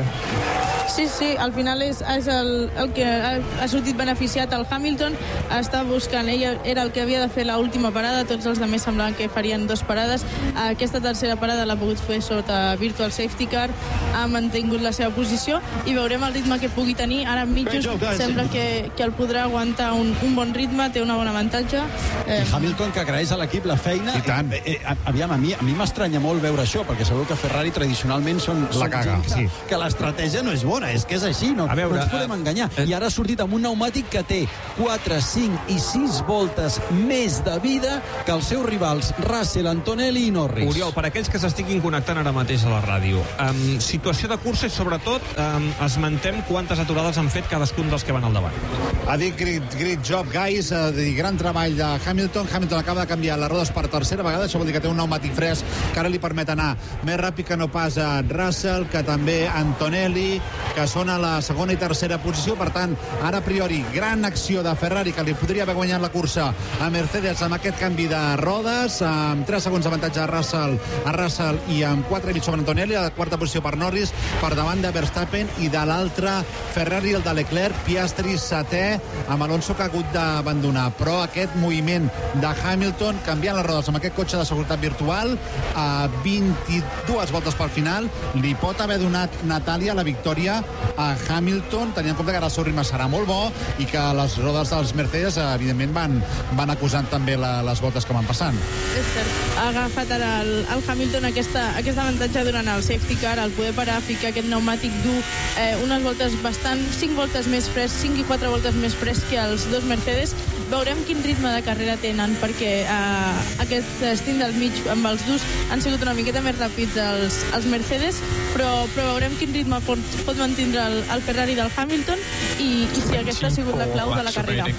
Sí, sí, al final és, és el, el que ha, ha sortit beneficiat el Hamilton. Està buscant, ell era el que havia de fer l'última parada, tots els altres semblaven que farien dues parades. Aquesta tercera parada l'ha pogut fer sota Virtual Safety Car, ha mantingut la seva posició i veurem el ritme que pugui tenir. Ara mitjos sembla que, que el podrà aguantar un, un bon ritme, té una bona avantatge. Eh,
I Hamilton, que agraeix a l'equip la feina.
I tant.
Eh, eh, aviam, a mi a mi m'estranya molt veure això, perquè segur que Ferrari tradicionalment són, són
caga,
gent que,
sí.
que l'estratègia no és bona, és que és així, no,
A veure,
no ens podem
eh,
enganyar.
eh.
I ara ha sortit amb un pneumàtic que té quatre, cinc i sis voltes més de vida que els seus rivals Russell, Antonelli i Norris.
Oriol, per aquells que s'estiguin connectant ara mateix a la ràdio, um, situació de cursa i sobretot um, esmentem quantes aturades han fet cadascun dels que van al davant.
Ha dit great, great job, guys. Ha dit gran treball de Hamilton. Hamilton acaba de canviar les rodes per tercera vegada. Això vol dir que té un pneumàtic fresc que ara li permet anar més ràpid que no pas a Russell, que també Antonelli, que són a la segona i tercera posició. Per tant, ara a priori, gran acció de Ferrari, que li podria haver guanyat la cursa a Mercedes amb aquest canvi de rodes, amb tres segons d'avantatge a Russell, a Russell i amb quatre i mig sobre Antonelli, a la quarta posició per Norris, per davant de Verstappen, i de l'altre Ferrari, el de Leclerc, Piastri setè, amb Alonso que ha hagut d'abandonar. Però aquest moviment de Hamilton, canviant les rodes amb aquest cotxe de seguretat virtual, a vint-i-dues voltes pel final, li pot haver donat, Natàlia, la victòria a Hamilton, tenint en compte que ara el seu ritme serà molt bo i que les rodes dels Mercedes, evidentment, van, van acusant també la, les voltes que van passant.
És cert. Ha agafat ara el, el Hamilton aquesta, aquest avantatge durant el safety car, el poder parar, ficar aquest pneumàtic dur, eh, unes voltes bastant, cinc voltes més fresc, cinc i quatre voltes més fresc que els dos Mercedes. Veurem quin ritme de carrera tenen, perquè eh, aquest stint del mig amb els durs han sigut una miqueta més ràpids els, els Mercedes, però, però veurem quin ritme pot, pot mantindre el, el Ferrari del Hamilton i, i si aquesta ha sigut la clau de la carrera.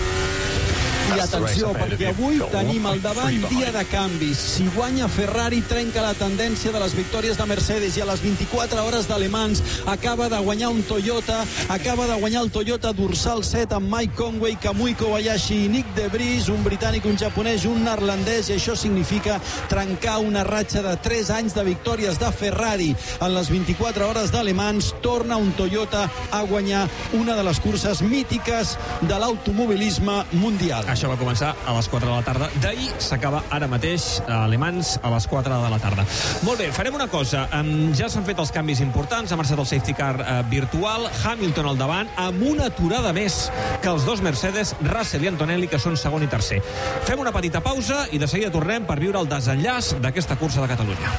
I atenció, perquè avui tenim al davant dia de canvis. Si guanya Ferrari, trenca la tendència de les victòries de Mercedes, i a les vint-i-quatre hores de Le Mans acaba de guanyar un Toyota, acaba de guanyar el Toyota dorsal set amb Mike Conway, Kamui Kobayashi i Nick De Vries, un britànic, un japonès, un neerlandès, i això significa trencar una ratxa de tres anys de victòries de Ferrari. En les vint-i-quatre hores de Le Mans torna un Toyota a guanyar una de les curses mítiques de l'automobilisme mundial.
Això va començar a les quatre de la tarda d'ahir, s'acaba ara mateix a Le Mans a les quatre de la tarda. Molt bé, farem una cosa. Um, ja s'han fet els canvis importants, ha marxat el safety car uh, virtual, Hamilton al davant, amb una aturada més que els dos Mercedes, Russell i Antonelli, que són segon i tercer. Fem una petita pausa i de seguida tornem per viure el desenllaç d'aquesta cursa de Catalunya.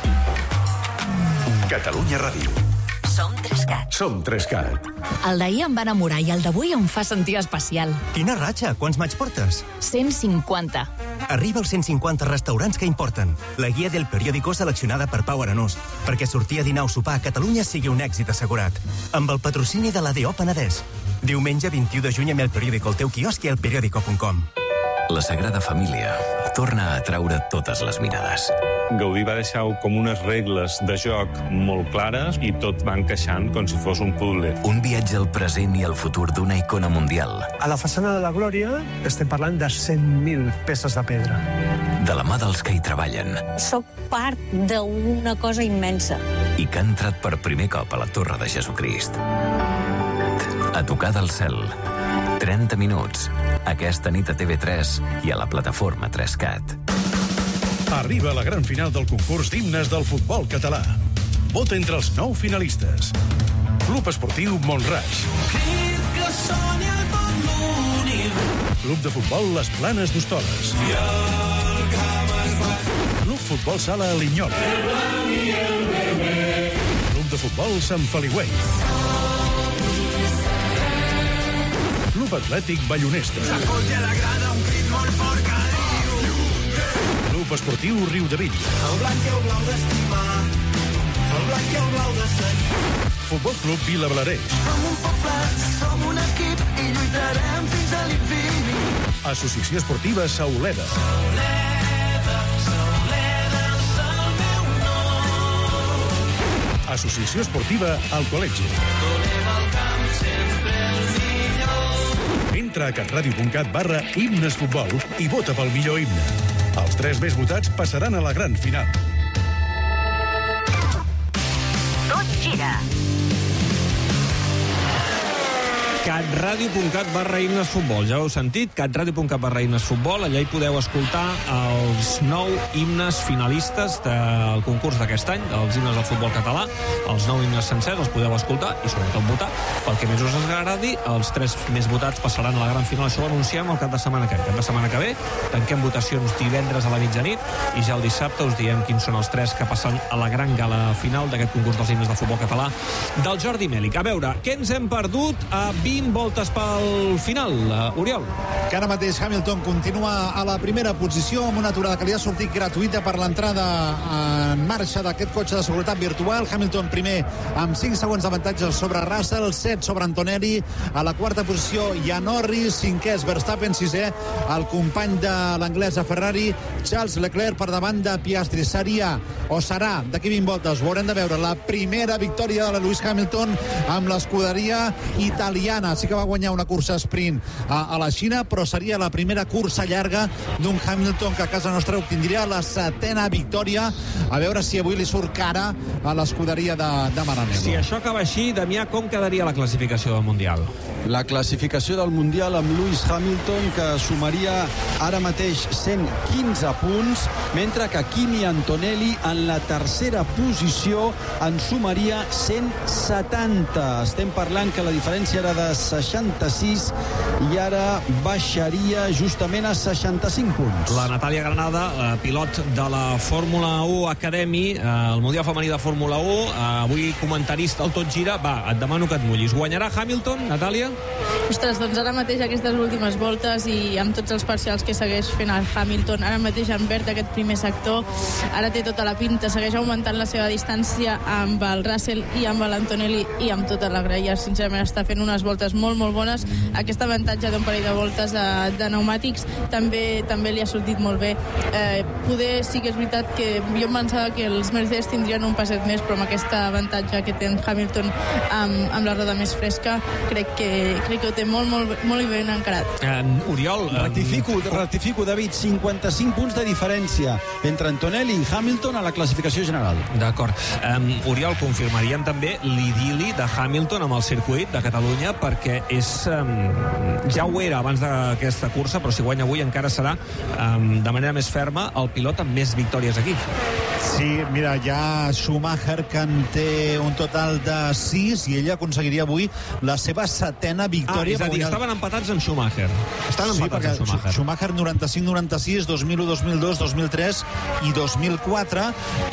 Catalunya Ràdio.
Som Trescat.
Som Trescat.
El d'ahir em va enamorar i el d'avui em fa sentir especial.
Quina ratxa? Quants maig portes?
cent cinquanta.
Arriba als cent cinquanta restaurants que importen. La guia del periòdico seleccionada per Pau Arenós, perquè sortir a dinar o sopar a Catalunya sigui un èxit assegurat. Amb el patrocini de l'A D O Penedès. Diumenge vint-i-u de juny amb el periòdico al teu quiosc i al periòdico punt com.
La Sagrada Família torna a atraure totes les mirades.
Gaudí va deixar com unes regles de joc molt clares i tot va encaixant com si fos un puzzle.
Un viatge al present i al futur d'una icona mundial.
A la façana de la Glòria estem parlant de cent mil peces de pedra.
De la mà dels que hi treballen.
Soc part d'una cosa immensa.
I que ha entrat per primer cop a la Torre de Jesucrist. A tocar del cel. trenta minuts. Aquesta nit a T V tres i a la plataforma Trescat.
Arriba la gran final del concurs d'himnes del futbol català. Vota entre els nou finalistes. Club Esportiu Mont-ras. Club de Futbol Les Planes d'Hostoles. Club Futbol Sala Linyola. Club de Futbol Sant Feliuet. Club Atlètic Ballonesta.
S'escolta a la grada un crit molt fort que diu
Club Esportiu Riudebitlles.
el blanc i el blau d'estimar el blanc i el blau de Sant.
Futbol Club Vilablareix.
Som un poble, som un equip i lluitarem fins a l'infinit.
Associació Esportiva Sauleda.
Sauleda, Sauleda és el meu nom.
Associació Esportiva al Col·legi.
Volem al camp sempre el millor.
Entra a catradio.cat barra himnes futbol i vota pel millor himne. Els tres més votats passaran a la gran final.
Tot gira.
catradio.cat barra himnes futbol. Ja ho heu sentit, catradio.cat barra himnes futbol. Allà hi podeu escoltar els nou himnes finalistes del concurs d'aquest any, dels himnes del futbol català. Els nou himnes sencers els podeu escoltar i sobretot votar pel que més us agradi. Els tres més votats passaran a la gran final. Això ho anunciem el cap de setmana que ve. Cap de setmana que ve tanquem votacions divendres a la mitjanit i ja el dissabte us diem quins són els tres que passen a la gran gala final d'aquest concurs dels himnes del futbol català del Jordi Mèlic. A veure, què ens hem perdut a vint voltes pel final, uh, Oriol?
Que ara mateix Hamilton continua a la primera posició amb una aturada que li ha sortit gratuïta per l'entrada en marxa d'aquest cotxe de seguretat virtual. Hamilton primer amb cinc segons d'avantatge sobre Russell, set sobre Antonelli. A la quarta posició hi ha Norris, cinquè és Verstappen, sisè el company de l'anglès a Ferrari, Charles Leclerc, per davant de Piastri. Seria o serà d'aquí vint voltes, ho haurem de veure, la primera victòria de la Lewis Hamilton amb l'escuderia italiana. Sí que va guanyar una cursa sprint a, a la Xina, però seria la primera cursa llarga d'un Hamilton que a casa nostra obtindria la setena victòria. A veure si avui li surt cara a l'escuderia de, de Maranello.
Si això acaba així, Damià, com quedaria la classificació del Mundial?
La classificació del Mundial amb Lewis Hamilton, que sumaria ara mateix cent quinze punts, mentre que Kimi Antonelli en la tercera posició en sumaria cent setanta. Estem parlant que la diferència era de seixanta-sis i ara baixaria justament a seixanta-cinc punts.
La Natàlia Granada, eh, pilot de la Fórmula u Academy, eh, el Mundial Femení de Fórmula u, eh, avui comentarista al Tot Gira. Va, et demano que et mullis. Guanyarà Hamilton, Natàlia?
Ostres, doncs ara mateix aquestes últimes voltes i amb tots els parcials que segueix fent el Hamilton, ara mateix en verd aquest primer sector, ara té tota la pinta, segueix augmentant la seva distància amb el Russell i amb l'Antonelli i amb tota la grella. Sincerament està fent unes voltes molt molt bones. Aquest avantatge d'un parell de voltes de, de pneumàtics també també li ha sortit molt bé. Eh, poder sí que és veritat que jo em pensava que els Mercedes tindrien un passet més, però amb aquest avantatge que té en Hamilton amb, amb la roda més fresca, crec que crec que ho té molt, molt, molt ben encarat.
Uh, Oriol... Uh,
rectifico, rectifico, David, cinquanta-cinc punts de diferència entre Antonelli i Hamilton a la classificació general.
D'acord. Um, Oriol, confirmaríem també l'idili de Hamilton amb el circuit de Catalunya, perquè és... Um, ja ho era abans d'aquesta cursa, però si guanya avui encara serà um, de manera més ferma el pilot amb més victòries aquí.
Sí, mira, hi ha Schumacher que en té un total de sis i ella aconseguiria avui la seva setena victòria.
Ah, és a dir, guanyar... estaven empatats amb Schumacher. Estan
sí,
empatats amb Schumacher.
Schumacher noranta-cinc noranta-sis, dos mil u dos mil dos, dos mil tres i dos mil quatre,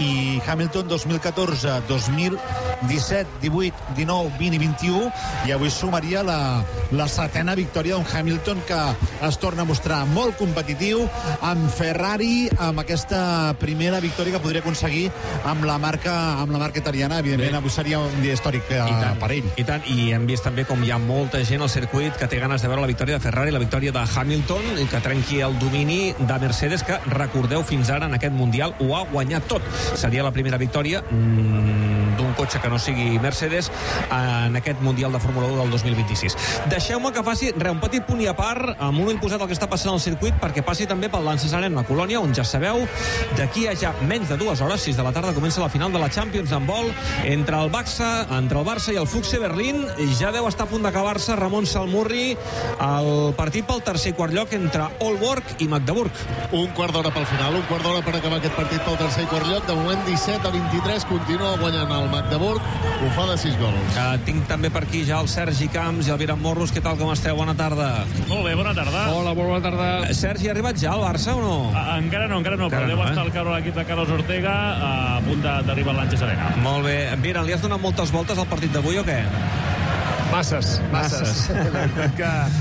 i Hamilton dos mil catorze, dos mil disset, divuit, dinou, vint i vint-i-u, i avui sumaria la, la setena victòria d'un Hamilton que es torna a mostrar molt competitiu amb Ferrari, amb aquesta primera victòria que podria aconseguir amb la marca amb la marca italiana. Evidentment, avui seria un dia històric eh, per ell.
I tant, i hem vist també com hi ha molta gent al circuit que té ganes de veure la victòria de Ferrari, la victòria de Hamilton, i que trenqui el domini de Mercedes, que, recordeu, fins ara en aquest Mundial ho ha guanyat tot. Seria la primera victòria mmm, d'un cotxe que no sigui Mercedes en aquest Mundial de Fórmula u del dos mil vint-i-sis. Deixeu-me que faci re, un petit punt i a part amb un imposat el que està passant al circuit, perquè passi també pel Lances Arena, Colònia, on ja sabeu, d'aquí a ja menys de dues hores, sis de la tarda, comença la final de la Champions en vol entre el Barça, entre el Barça i el F C Berlín. Ja deu estar a punt d'acabar-se, Ramon Salmurri, el partit pel tercer i quart lloc entre Aalborg i Magdeburg.
Un quart d'hora pel final, un quart d'hora per acabar aquest partit pel tercer i quart lloc. De moment disset a vint-i-tres, continua guanyant el Magdeburg, ho fa de sis gols.
Uh, tinc també per aquí ja el Sergi Camps i el Viran Morros. Què tal, com esteu? Bona tarda.
Molt bé, bona tarda.
Hola, molt bona tarda. Uh, Sergi, ha arribat ja al Barça o no?
Uh, encara no, encara no, encara però no, deu eh? estar al caure l'equip de Carlos Ortega a punt d'arribar al Lances Arena.
Molt bé. Viran, li has donat moltes voltes al partit d'avui o què?
Masses, masses. masses. La veritat que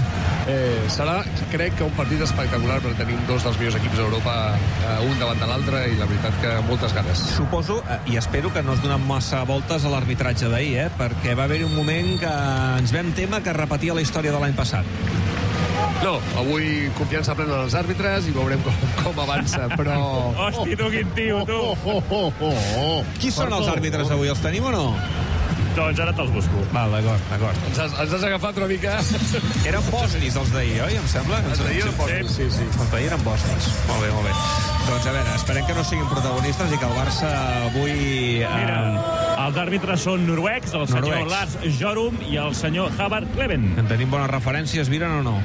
Eh, serà, crec que un partit espectacular, perquè tenim dos dels millors equips d'Europa, eh, un davant de l'altre, i la veritat que moltes ganes.
Suposo, eh, i espero que no es donen massa voltes a l'arbitratge d'ahir, eh? Perquè va haver-hi un moment que ens vam témer que repetia la història de l'any passat.
No, avui confiança plena en els àrbitres i veurem com, com avança, però...
Hosti, tu, quin tio, tu!
Oh, oh, oh, oh, oh.
Qui són els àrbitres avui? Els tenim o no?
Doncs ara te'ls busco.
Val, d'acord, d'acord.
Ens has, ens has agafat una mica...
Eren bosnis els d'ahir, oi? Em sembla.
Els d'ahir eren bosnis, sí, sí.
Els d'ahir eren bosnis. Molt bé, molt bé. Doncs a veure, esperem que no siguin protagonistes i que el Barça avui... Eh...
Mira, els àrbitres són noruecs, el senyor
Noruecs.
Lars Jorum i el senyor Havard Kleven.
En tenim bones referències, Viren o no?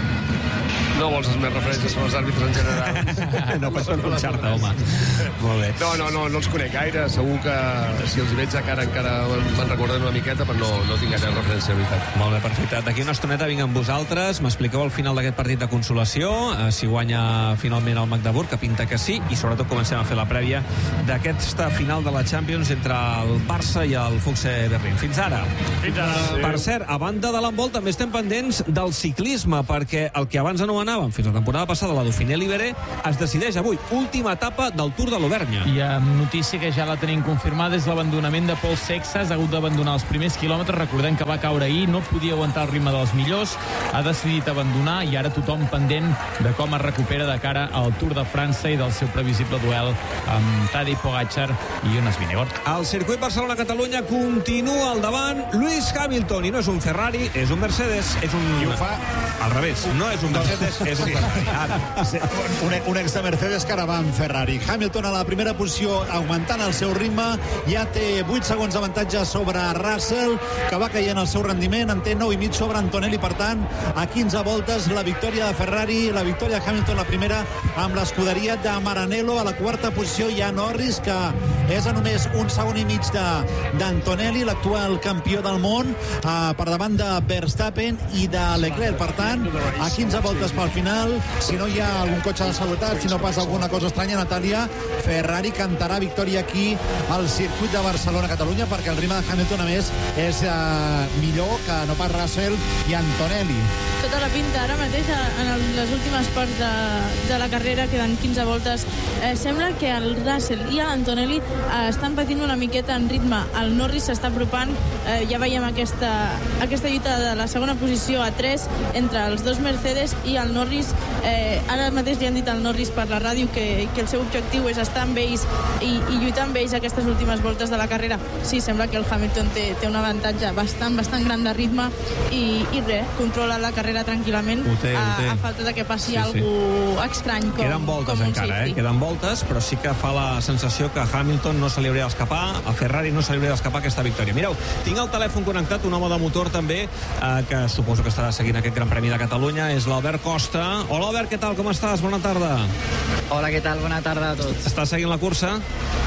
No vols les més referències sobre els àrbitres en general?
No pots conxar-te, home. Molt bé.
No, no, no, no els conec gaire. Segur que si els hi veig a cara encara me'n recorden una miqueta, però no, no tinc gaire referència, de veritat.
Molt bé, perfecte. D'aquí una estoneta vinc amb vosaltres. M'expliqueu al final d'aquest partit de consolació, eh, si guanya finalment el Magdeburg, que pinta que sí, i sobretot comencem a fer la prèvia d'aquesta final de la Champions entre el Barça i el Fuchse Berlín. Fins ara.
Fins ara.
Per cert, a banda de l'handbol, també estem pendents del ciclisme, perquè el que abans anomenàvem fins la temporada passada, la Dauphiné Libéré, es decideix avui. Última etapa del Tour de l'Auvergne.
I amb notícia que ja la tenim confirmada és l'abandonament de Paul Sexas. Ha hagut d'abandonar els primers quilòmetres. Recordem que va caure ahir, no podia aguantar el ritme dels millors. Ha decidit abandonar i ara tothom pendent de com es recupera de cara al Tour de França i del seu previsible duel amb Tadej Pogačar i Jonas Vingegaard.
El circuit Barcelona-Catalunya continua al davant Lewis Hamilton, i no és un Ferrari, és un Mercedes. És un...
I ho fa...
Al revés, no és un Mercedes, és un Ferrari. Ara.
Un, un ex de Mercedes que ara va en Ferrari. Hamilton a la primera posició, augmentant el seu ritme, ja té vuit segons d'avantatge sobre Russell, que va caient el seu rendiment, en té nou i mig sobre Antonelli. Per tant, a quinze voltes la victòria de Ferrari, la victòria de Hamilton, la primera amb l'escuderia de Maranello. A la quarta posició hi ha Norris, que és a només un segon i mig d'Antonelli, l'actual campió del món, eh, per davant de Verstappen i de Leclerc. Per tant, a quinze voltes pel final, si no hi ha algun cotxe de seguretat, si no passa alguna cosa estranya, Natàlia, Ferrari cantarà victòria aquí al circuit de Barcelona-Catalunya, perquè el ritme de Hamilton, a més, és eh, millor que no pas Russell i Antonelli.
Tota la pinta ara mateix, en el, les últimes parts de, de la carrera, queden quinze voltes. Eh, sembla que el Russell i l'Antonelli eh, estan patint una miqueta en ritme. El Norris s'està apropant, eh, ja veiem aquesta, aquesta lluita de la segona posició a tres entre els dos Mercedes i el Norris. Eh, ara mateix li han dit al Norris per la ràdio que, que el seu objectiu és estar amb ells i, i lluitar amb ells aquestes últimes voltes de la carrera. Sí, sembla que el Hamilton té, té un avantatge bastant, bastant gran de ritme i, i res, controla la carrera tranquil·lament,
ho té, ho té.
A, a falta de que passi
Sí, sí.
alguna estrany com,
Queden voltes
com un
encara,
safety.
eh? Queden voltes, però sí que fa la sensació que a Hamilton no se li hauria d'escapar, a Ferrari no se li hauria d'escapar aquesta victòria. Mireu, tinc al telèfon connectat un home de motor també, eh, que suposo que estarà seguint aquest Gran Premi de Catalunya, és l'Albert Costa. Hola, Albert, què tal? Com estàs? Bona tarda.
Hola, què tal? Bona tarda a tots.
Estàs seguint la cursa?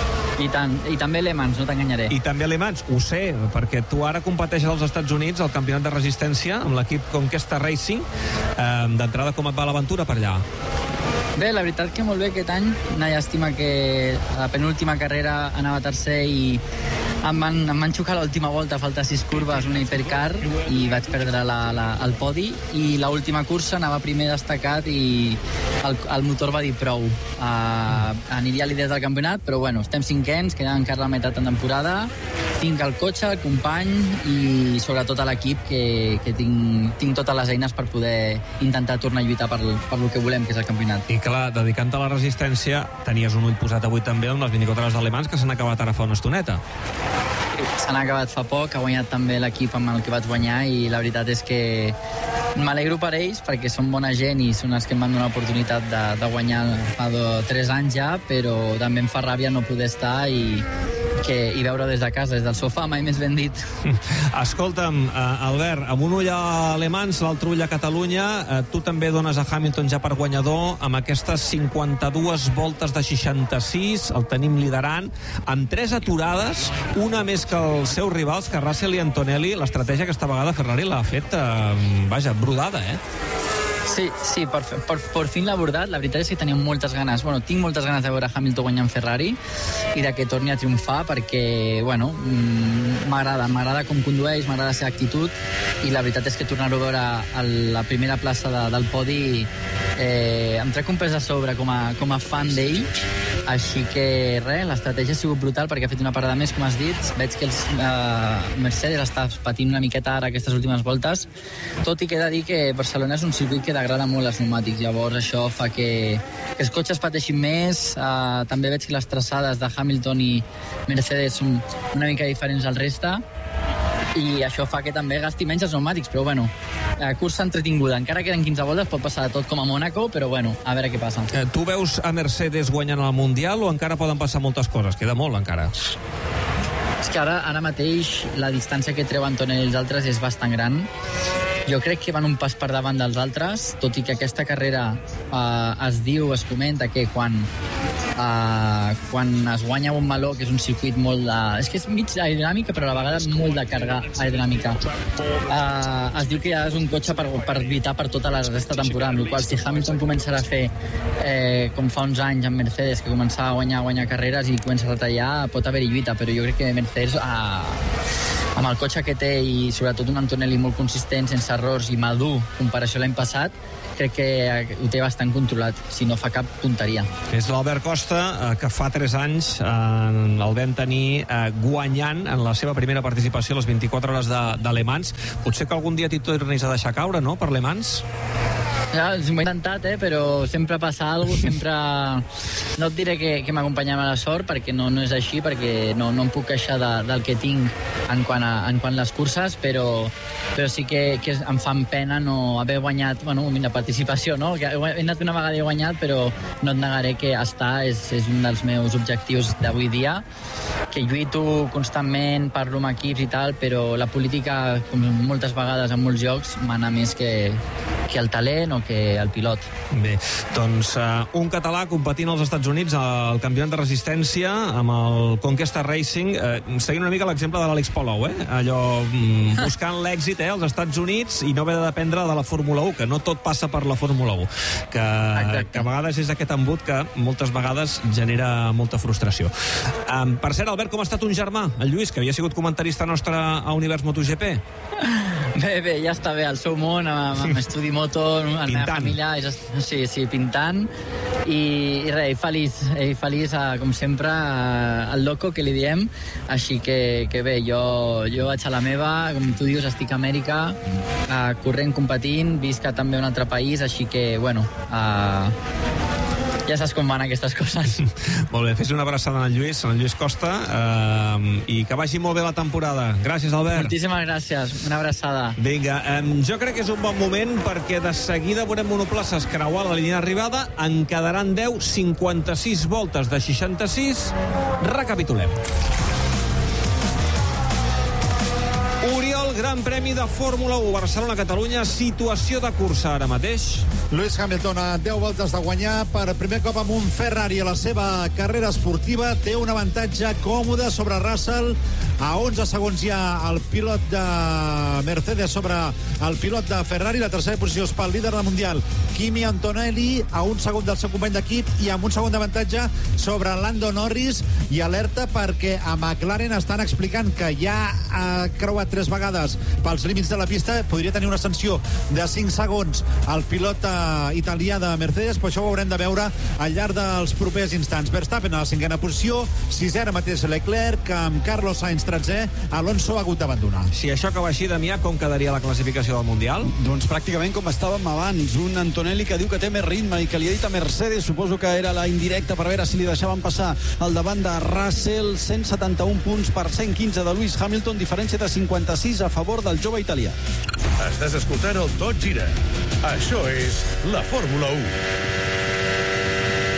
I tant, i també Le Mans, no t'enganyaré.
I també Le Mans, ho sé, perquè tu ara competeixes als Estats Units al campionat de resistència amb l'equip Conquesta Racing. Eh, D'entrada, com et va l'aventura per allà?
Bé, la veritat que molt bé aquest any. Una llàstima que a la penúltima carrera anava tercer i em van, em van xocar l'última volta, a falta sis curves, una hipercar, i vaig perdre la, la, el podi. I l'última cursa anava primer destacat i el, el motor va dir prou. Uh, aniria líder del campionat, però bueno, estem cinquens, queda encara la meitat de temporada. Tinc el cotxe, el company i sobretot a l'equip, que, que tinc, tinc totes les eines per poder intentar tornar a lluitar per, per el que volem, que és el campionat.
I clar, dedicant-te a la resistència, tenies un ull posat avui també amb les vint-i-quatre hores de Le Mans, que s'han acabat ara fa una estoneta.
S'han acabat fa poc, ha guanyat també l'equip amb el que vaig guanyar i la veritat és que m'alegro per ells perquè són bona gent i són els que em van donar l'oportunitat de, de guanyar fa do, tres anys ja, però també em fa ràbia no poder estar i, que, i veure des de casa, des del sofà, mai més ben dit.
Escolta'm, Albert, amb un ull a Le Mans, l'altre ull a Catalunya, tu també dones a Hamilton ja per guanyador amb aquestes cinquanta-dues voltes de seixanta-sis, el tenim liderant, amb tres aturades, una més que els seus rivals, que Russell i Antonelli. L'estratègia aquesta vegada Ferrari l'ha fet, eh, vaja, brodada, eh?
Sí, sí, per, per, per fin l'ha abordat. La veritat és que teníem moltes ganes, bueno, tinc moltes ganes de veure Hamilton guanyant Ferrari i de que torni a triomfar perquè, bueno, m'agrada, m'agrada com condueix, m'agrada la seva actitud i la veritat és que tornar-ho a veure a la primera plaça de, del podi eh, em trec un pes a sobre com a, com a fan d'ell, així que res, l'estratègia ha sigut brutal perquè ha fet una parada més, com has dit. Veig que els eh, Mercedes està patint una miqueta ara aquestes últimes voltes, tot i que he de dir que Barcelona és un circuit que agrada molt els pneumàtics, llavors això fa que, que els cotxes pateixin més. Uh, també veig que les traçades de Hamilton i Mercedes són una mica diferents al resta i això fa que també gasti menys els pneumàtics, però bueno, uh, cursa entretinguda, encara queden quinze voltes, pot passar de tot com a Mònaco, però bueno, a veure què passa.
Eh, tu veus a Mercedes guanyant el Mundial o encara poden passar moltes coses? Queda molt encara.
És que ara, ara mateix la distància que treu Antonelli i els altres és bastant gran. Jo crec que van un pas per davant dels altres, tot i que aquesta carrera eh, es diu, es comenta que quan, eh, quan es guanya un meló, que és un circuit molt de... És que és mig aerodinàmica, però a la vegada molt de càrrega aerodinàmica. Eh, es diu que ja és un cotxe per, per lluitar per tota la resta de temporada, amb la qual si Hamilton començarà a fer eh, com fa uns anys amb Mercedes, que començava a guanyar, a guanyar carreres i comença a retallar, pot haver-hi lluita, però jo crec que Mercedes... Eh, amb el cotxe que té i sobretot un Antonelli molt consistent, sense errors i madur, comparació a l'any passat, crec que ho té bastant controlat, si no fa cap tonteria.
És l'Albert Costa, eh, que fa tres anys eh, el vam tenir eh, guanyant en la seva primera participació a les vint-i-quatre hores de, de Le Mans. Potser que algun dia t'hi tornis a deixar caure, no?, per Le Mans?
Ja, m'ho he intentat, eh, però sempre passa alguna cosa, sempre... No et diré que, que m'acompanyava la sort, perquè no, no és així, perquè no, no em puc queixar de, del que tinc en quant a, en quant a les curses, però, però sí que, que em fan pena no haver guanyat, bueno, una participació, no? Que he anat una vegada i he guanyat, però no et negaré que estar és, és un dels meus objectius d'avui dia, que lluito constantment, parlo amb equips i tal, però la política, com moltes vegades en molts jocs, mana més que, que el talent o que el pilot.
Bé, doncs uh, un català competint als Estats Units al campionat de resistència amb el Conquesta Racing, uh, seguint una mica l'exemple de l'Àlex Palou, eh? Allò um, buscant l'èxit eh, als Estats Units i no haver de dependre de la Fórmula u, que no tot passa per la Fórmula u, que, que a vegades és aquest embut que moltes vegades genera molta frustració. Um, per cert, Albert, com ha estat un germà, el Lluís, que havia sigut comentarista nostre a Univers MotoGP?
Bé, bé, ja està bé, al seu món, amb, amb estudi moto, la meva família, és, sí, sí, pintant, i, i res, ell feliç, ell feliç, com sempre, al loco, que li diem, així que, que bé, jo, jo vaig a la meva, com tu dius, estic a Amèrica, uh, corrent, competint, visc també a un altre país, així que, bueno, uh, ja saps com van aquestes coses.
Molt bé, fes una abraçada al Lluís, al Lluís Costa, eh, i que vagi molt bé la temporada. Gràcies, Albert.
Moltíssimes gràcies, una abraçada.
Vinga, eh, jo crec que és un bon moment perquè de seguida veurem monoplaces creuar la línia d'arribada, en quedaran deu, cinquanta-sis voltes de seixanta-sis. Recapitulem. Oriol, Gran Premi de Fórmula u, Barcelona-Catalunya, situació de cursa ara mateix.
Lewis Hamilton a deu voltes de guanyar per primer cop amb un Ferrari a la seva carrera esportiva, té un avantatge còmode sobre Russell, a onze segons ja el pilot de Mercedes sobre el pilot de Ferrari. La tercera posició és pel líder del Mundial, Kimi Antonelli, a un segon del seu company d'equip i amb un segon d'avantatge sobre Lando Norris. I alerta perquè a McLaren estan explicant que ja ha creuat tres vegades pels límits de la pista, podria tenir una sanció de cinc segons al pilot eh, italià de Mercedes, però això ho haurem de veure al llarg dels propers instants. Verstappen a la cinquena posició, sisè ara mateix Leclerc, amb Carlos Sainz tretzè, Alonso ha hagut d'abandonar.
Si això acaba així, Damià, com quedaria la classificació del Mundial?
Doncs pràcticament com estàvem abans, un Antonelli que diu que té més ritme i que li ha dit a Mercedes, suposo que era la indirecta per veure si li deixaven passar al davant de Russell, cent setanta-un punts per cent quinze de Lewis Hamilton, diferència de cinquanta-sis a favor del jove italià.
Estàs escoltant el Tot Gira. Això és la Fórmula u.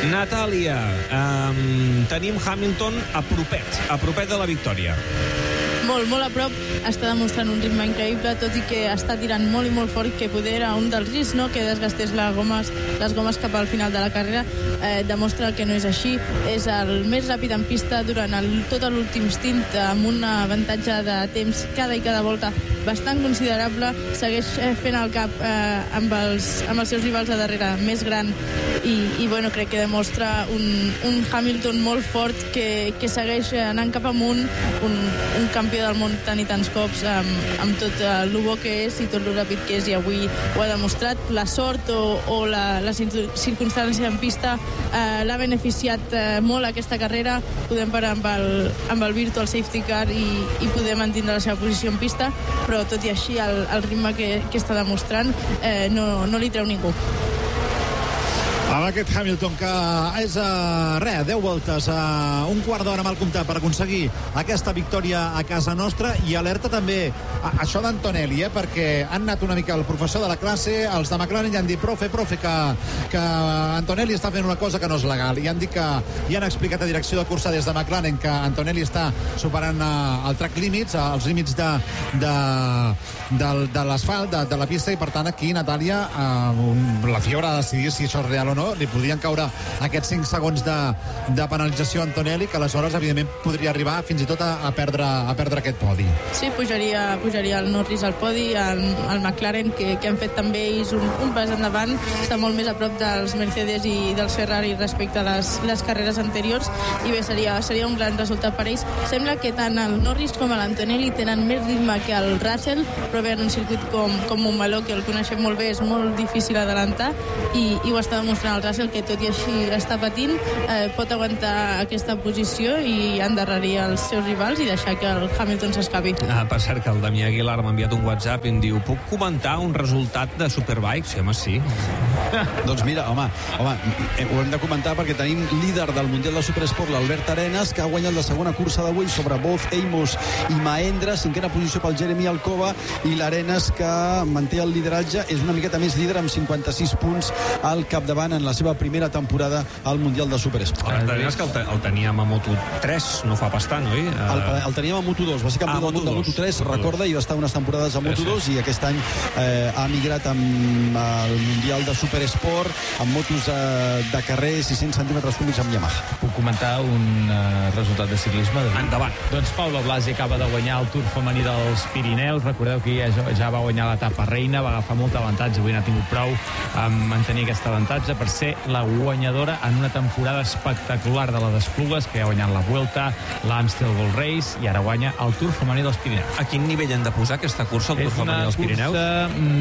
Natàlia, um, tenim Hamilton a propet, a propet de la victòria.
molt, molt a prop, està demostrant un ritme increïble, tot i que està tirant molt i molt fort, que poder era un dels riscs, no?, que desgastés les gomes, les gomes cap al final de la carrera. Eh, demostra que no és així. És el més ràpid en pista durant el, tot l'últim stint, amb un avantatge de temps cada i cada volta bastant considerable. Segueix fent el cap eh, amb, els, amb els seus rivals de darrere més gran i, i bueno, crec que demostra un, un Hamilton molt fort que, que segueix anant cap amunt, un, un campió del món tant i tants cops, amb, amb tot el bo que és i tot el ràpid que és, i avui ho ha demostrat. La sort o, o la, la circumstància en pista eh, l'ha beneficiat eh, molt aquesta carrera. Podem parar amb el, amb el virtual safety car i, i poder mantenir la seva posició en pista, però tot i així el, el ritme que, que està demostrant eh, no, no li treu ningú.
Amb aquest Hamilton que és a res, deu voltes, a un quart d'hora mal comptat per aconseguir aquesta victòria a casa nostra, i alerta també a, això d'Antonelli, eh, perquè han anat una mica el professor de la classe, els de McLaren, i han dit, profe, profe, que, que Antonelli està fent una cosa que no és legal, i han dit que i han explicat a direcció de cursa des de McLaren que Antonelli està superant uh, el track limits, uh, els límits de, de, de, de l'asfalt, de, de la pista, i per tant aquí, Natàlia, uh, la F I A haurà de decidir si això és real o no. Li podrien caure aquests cinc segons de, de penalització a Antonelli, que aleshores, evidentment, podria arribar fins i tot a, a, perdre, a perdre aquest podi.
Sí, pujaria, pujaria el Norris al podi, el, el McLaren, que, que han fet també ells un, un pas endavant, està molt més a prop dels Mercedes i dels Ferrari respecte a les, les carreres anteriors, i bé, seria, seria un gran resultat per ells. Sembla que tant el Norris com l'Antonelli tenen més ritme que el Russell, però bé, en un circuit com, com Montmeló, que el coneixem molt bé, és molt difícil adelantar, i, i ho està demostrant el Russell, que tot i així està patint, eh, pot aguantar aquesta posició i endarrerir els seus rivals i deixar que el Hamilton s'escapi.
Ah, per cert, que el Damià Aguilar m'ha enviat un WhatsApp i em diu, puc comentar un resultat de Superbike? Sí, home, sí.
Doncs mira, home, home, ho hem de comentar perquè tenim líder del Mundial de Superesport, l'Albert Arenas, que ha guanyat la segona cursa d'avui sobre Both Amos i Mahendra, cinquena posició pel Jeremy Alcoba, i l'Arenas, que manté el lideratge, és una miqueta més líder amb cinquanta-sis punts al capdavant en la seva primera temporada al Mundial de Superesport.
El Arenas, que el, te, el teníem a Moto tres, no fa pas tant, oi?
El, el teníem a Moto dos, va ser campió ah, del món de Moto tres, recorda, i va estar unes temporades a Moto dos, sí, sí. I aquest any eh, ha migrat amb el Mundial de Superesport, amb motos eh, de carrer, sis-cents centímetres cúbics amb Yamaha.
Puc comentar un uh, resultat de ciclisme? De...
Endavant.
Doncs Paula Blasi acaba de guanyar el Tour femení dels Pirineus. Recordeu que ja, ja va guanyar l'etapa reina, va agafar molt avantatge, avui n'ha tingut prou amb mantenir aquest avantatge per ser la guanyadora en una temporada espectacular de la d'Esplugues, que ha guanyat la Vuelta, l'Amstel Gold Race, i ara guanya el Tour femení dels Pirineus.
A quin nivell hem de posar aquesta cursa, el Tour femení dels Pirineus?
És una cursa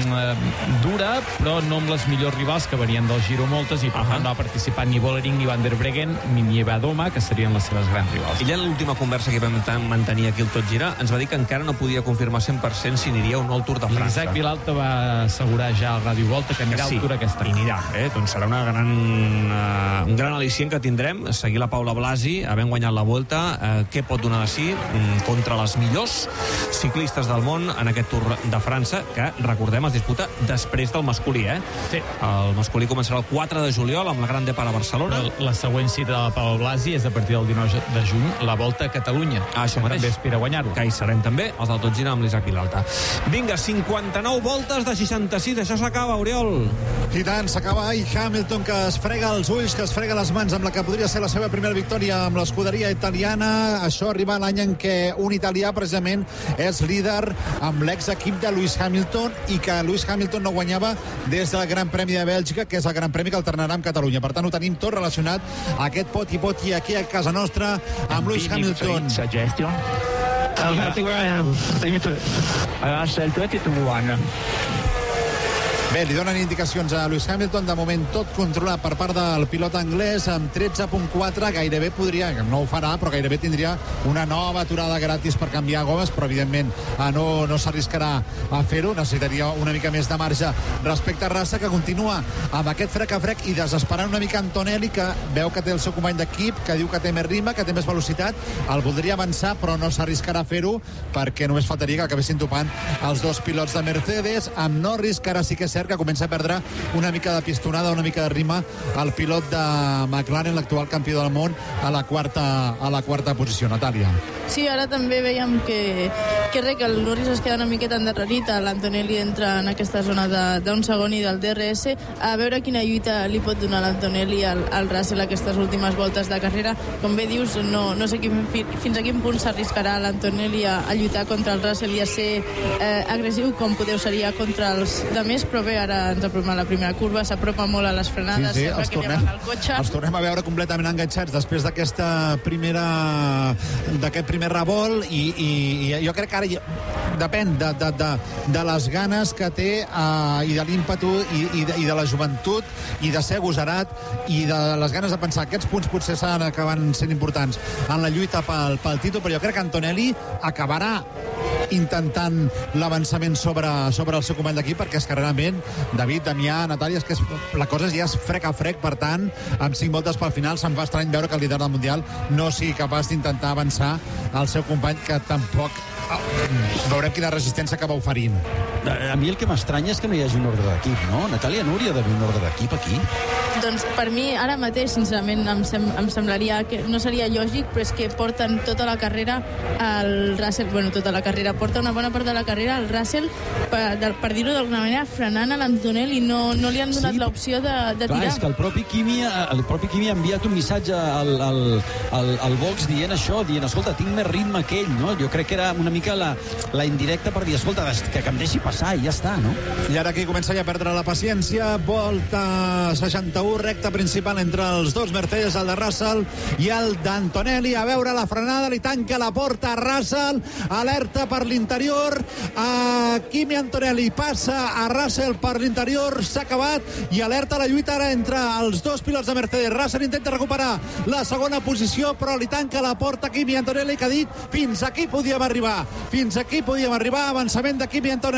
mm, dura, però no amb les millors rivals, que venien del Giro moltes, i per tant uh -huh. no ha participat ni Vollering, ni Van der Breggen, ni Nievadoma, que serien les seves grans rivals.
I ja en l'última conversa que vam mantenir aquí el Tot Gira, ens va dir que encara no podia confirmar cent per cent si aniria o no al Tour de França.
L'Isaac Vilalta va assegurar ja al Ràdio Volta que anirà que sí, al Tour aquest any.
I anirà, eh? Doncs serà una gran, uh, un gran al·licient que tindrem, seguir la Paula Blasi, havent guanyat la Volta, uh, què pot donar de si um, contra les millors ciclistes del món en aquest Tour de França, que, recordem, es disputa després del masculí, eh?
Sí.
El masculí començarà el quatre de juliol amb la Gran Depart a Barcelona.
Però la següent cita de la Paula Blasi és a partir del dinou de juny, la Volta a Catalunya.
Ah, això mateix.
També aspira a guanyar-ho.
Que hi serem també, els del Tot Gira amb l'Isaac Vilalta. Vinga, cinquanta-nou voltes de seixanta-sis, això s'acaba, Oriol.
I tant, s'acaba, i Hamilton, que es frega els ulls, que es frega les mans amb la que podria ser la seva primera victòria amb l'escuderia italiana. Això arriba l'any en què un italià, precisament, és líder amb l'exequip de Lewis Hamilton, i que Lewis Hamilton no guanyava des del Gran Premi de Bèlgica, que és el Gran Premi que alternarà amb Catalunya. Per tant, ho tenim tot relacionat, aquest poti-poti aquí a casa nostra, amb Lewis Hamilton.
Suggestion. I think where I am. I said twenty to one.
Bé, li donen indicacions a Lewis Hamilton, de moment tot controlat per part del pilot anglès, amb tretze coma quatre, gairebé podria, no ho farà, però gairebé tindria una nova aturada gratis per canviar gomes, però evidentment no, no s'arriscarà a fer-ho, necessitaria una mica més de marge respecte a Rassa, que continua amb aquest frec a frec i desesperant una mica Antonelli, que veu que té el seu company d'equip, que diu que té més ritme, que té més velocitat, el voldria avançar, però no s'arriscarà a fer-ho, perquè només faltaria que acabessin topant els dos pilots de Mercedes, amb Norris, que ara sí que és cert que comença a perdre una mica de pistonada, una mica de rima el pilot de McLaren, l'actual campió del món, a la quarta, a la quarta posició. Natàlia.
Sí, ara també veiem que, que res, que el Norris es queda una miqueta endarrerit, l'Antonelli entra en aquesta zona d'un segon i del D R S, a veure quina lluita li pot donar l'Antonelli al, al Russell aquestes últimes voltes de carrera. Com bé dius, no, no sé quin, fins a quin punt s'arriscarà l'Antonelli a, a lluitar contra el Russell i a ser eh, agressiu com podeu seria contra els demés, però bé, ara ens apropem a la primera curva, s'apropa molt a les frenades,
sí, sí,
sembla
els
que
tornem,
anem al cotxe.
Els tornem a veure completament enganxats després d'aquesta primera d'aquest primer revolt i, i, i jo crec que ara ja, depèn de, de, de, de les ganes que té uh, i de l'ímpetu i, i, de, i de la joventut i de ser agosarat i de les ganes de pensar aquests punts potser s'han acaben sent importants en la lluita pel, pel títol, però jo crec que Antonelli acabarà intentant l'avançament sobre, sobre el seu company d'equip, perquè és que realment David, Damià, Natàlia, és que és, la cosa ja és frec a frec, per tant amb cinc voltes pel final se'm fa estrany veure que el líder del Mundial no sigui capaç d'intentar avançar el seu company, que tampoc veurem quina resistència acaba oferint.
A mi el que m'estranya és que no hi hagi un ordre d'equip, no? Natàlia, no hauria d'haver un ordre d'equip aquí?
Doncs per mi, ara mateix, sincerament, em, sem em semblaria que no seria lògic, però és que porten tota la carrera el Russell, bueno, tota la carrera, porta una bona part de la carrera el Russell, per, per dir-ho d'alguna manera, frenant a l'Antonelli, no, no li han donat sí, l'opció de, de
clar,
tirar.
És que el propi Kimi, el propi Kimi ha enviat un missatge al, al, al, al box dient això, dient, escolta, tinc més ritme que ell, no? Jo crec que era una mica la, la indirecta per dir, escolta, que, que em deixi passar i ja està, no?
I ara aquí comença ja a perdre la paciència, volta seixanta-u, recta principal entre els dos Mercedes, el de Russell i el d'Antonelli. A veure la frenada, li tanca la porta a Russell, alerta per l'interior, a Kimi Antonelli passa a Russell per l'interior, s'ha acabat i alerta la lluita ara entre els dos pilots de Mercedes. Russell intenta recuperar la segona posició, però li tanca la porta a Kimi Antonelli, que ha dit fins aquí podíem arribar, fins aquí podíem arribar, avançament de Kimi Antonelli.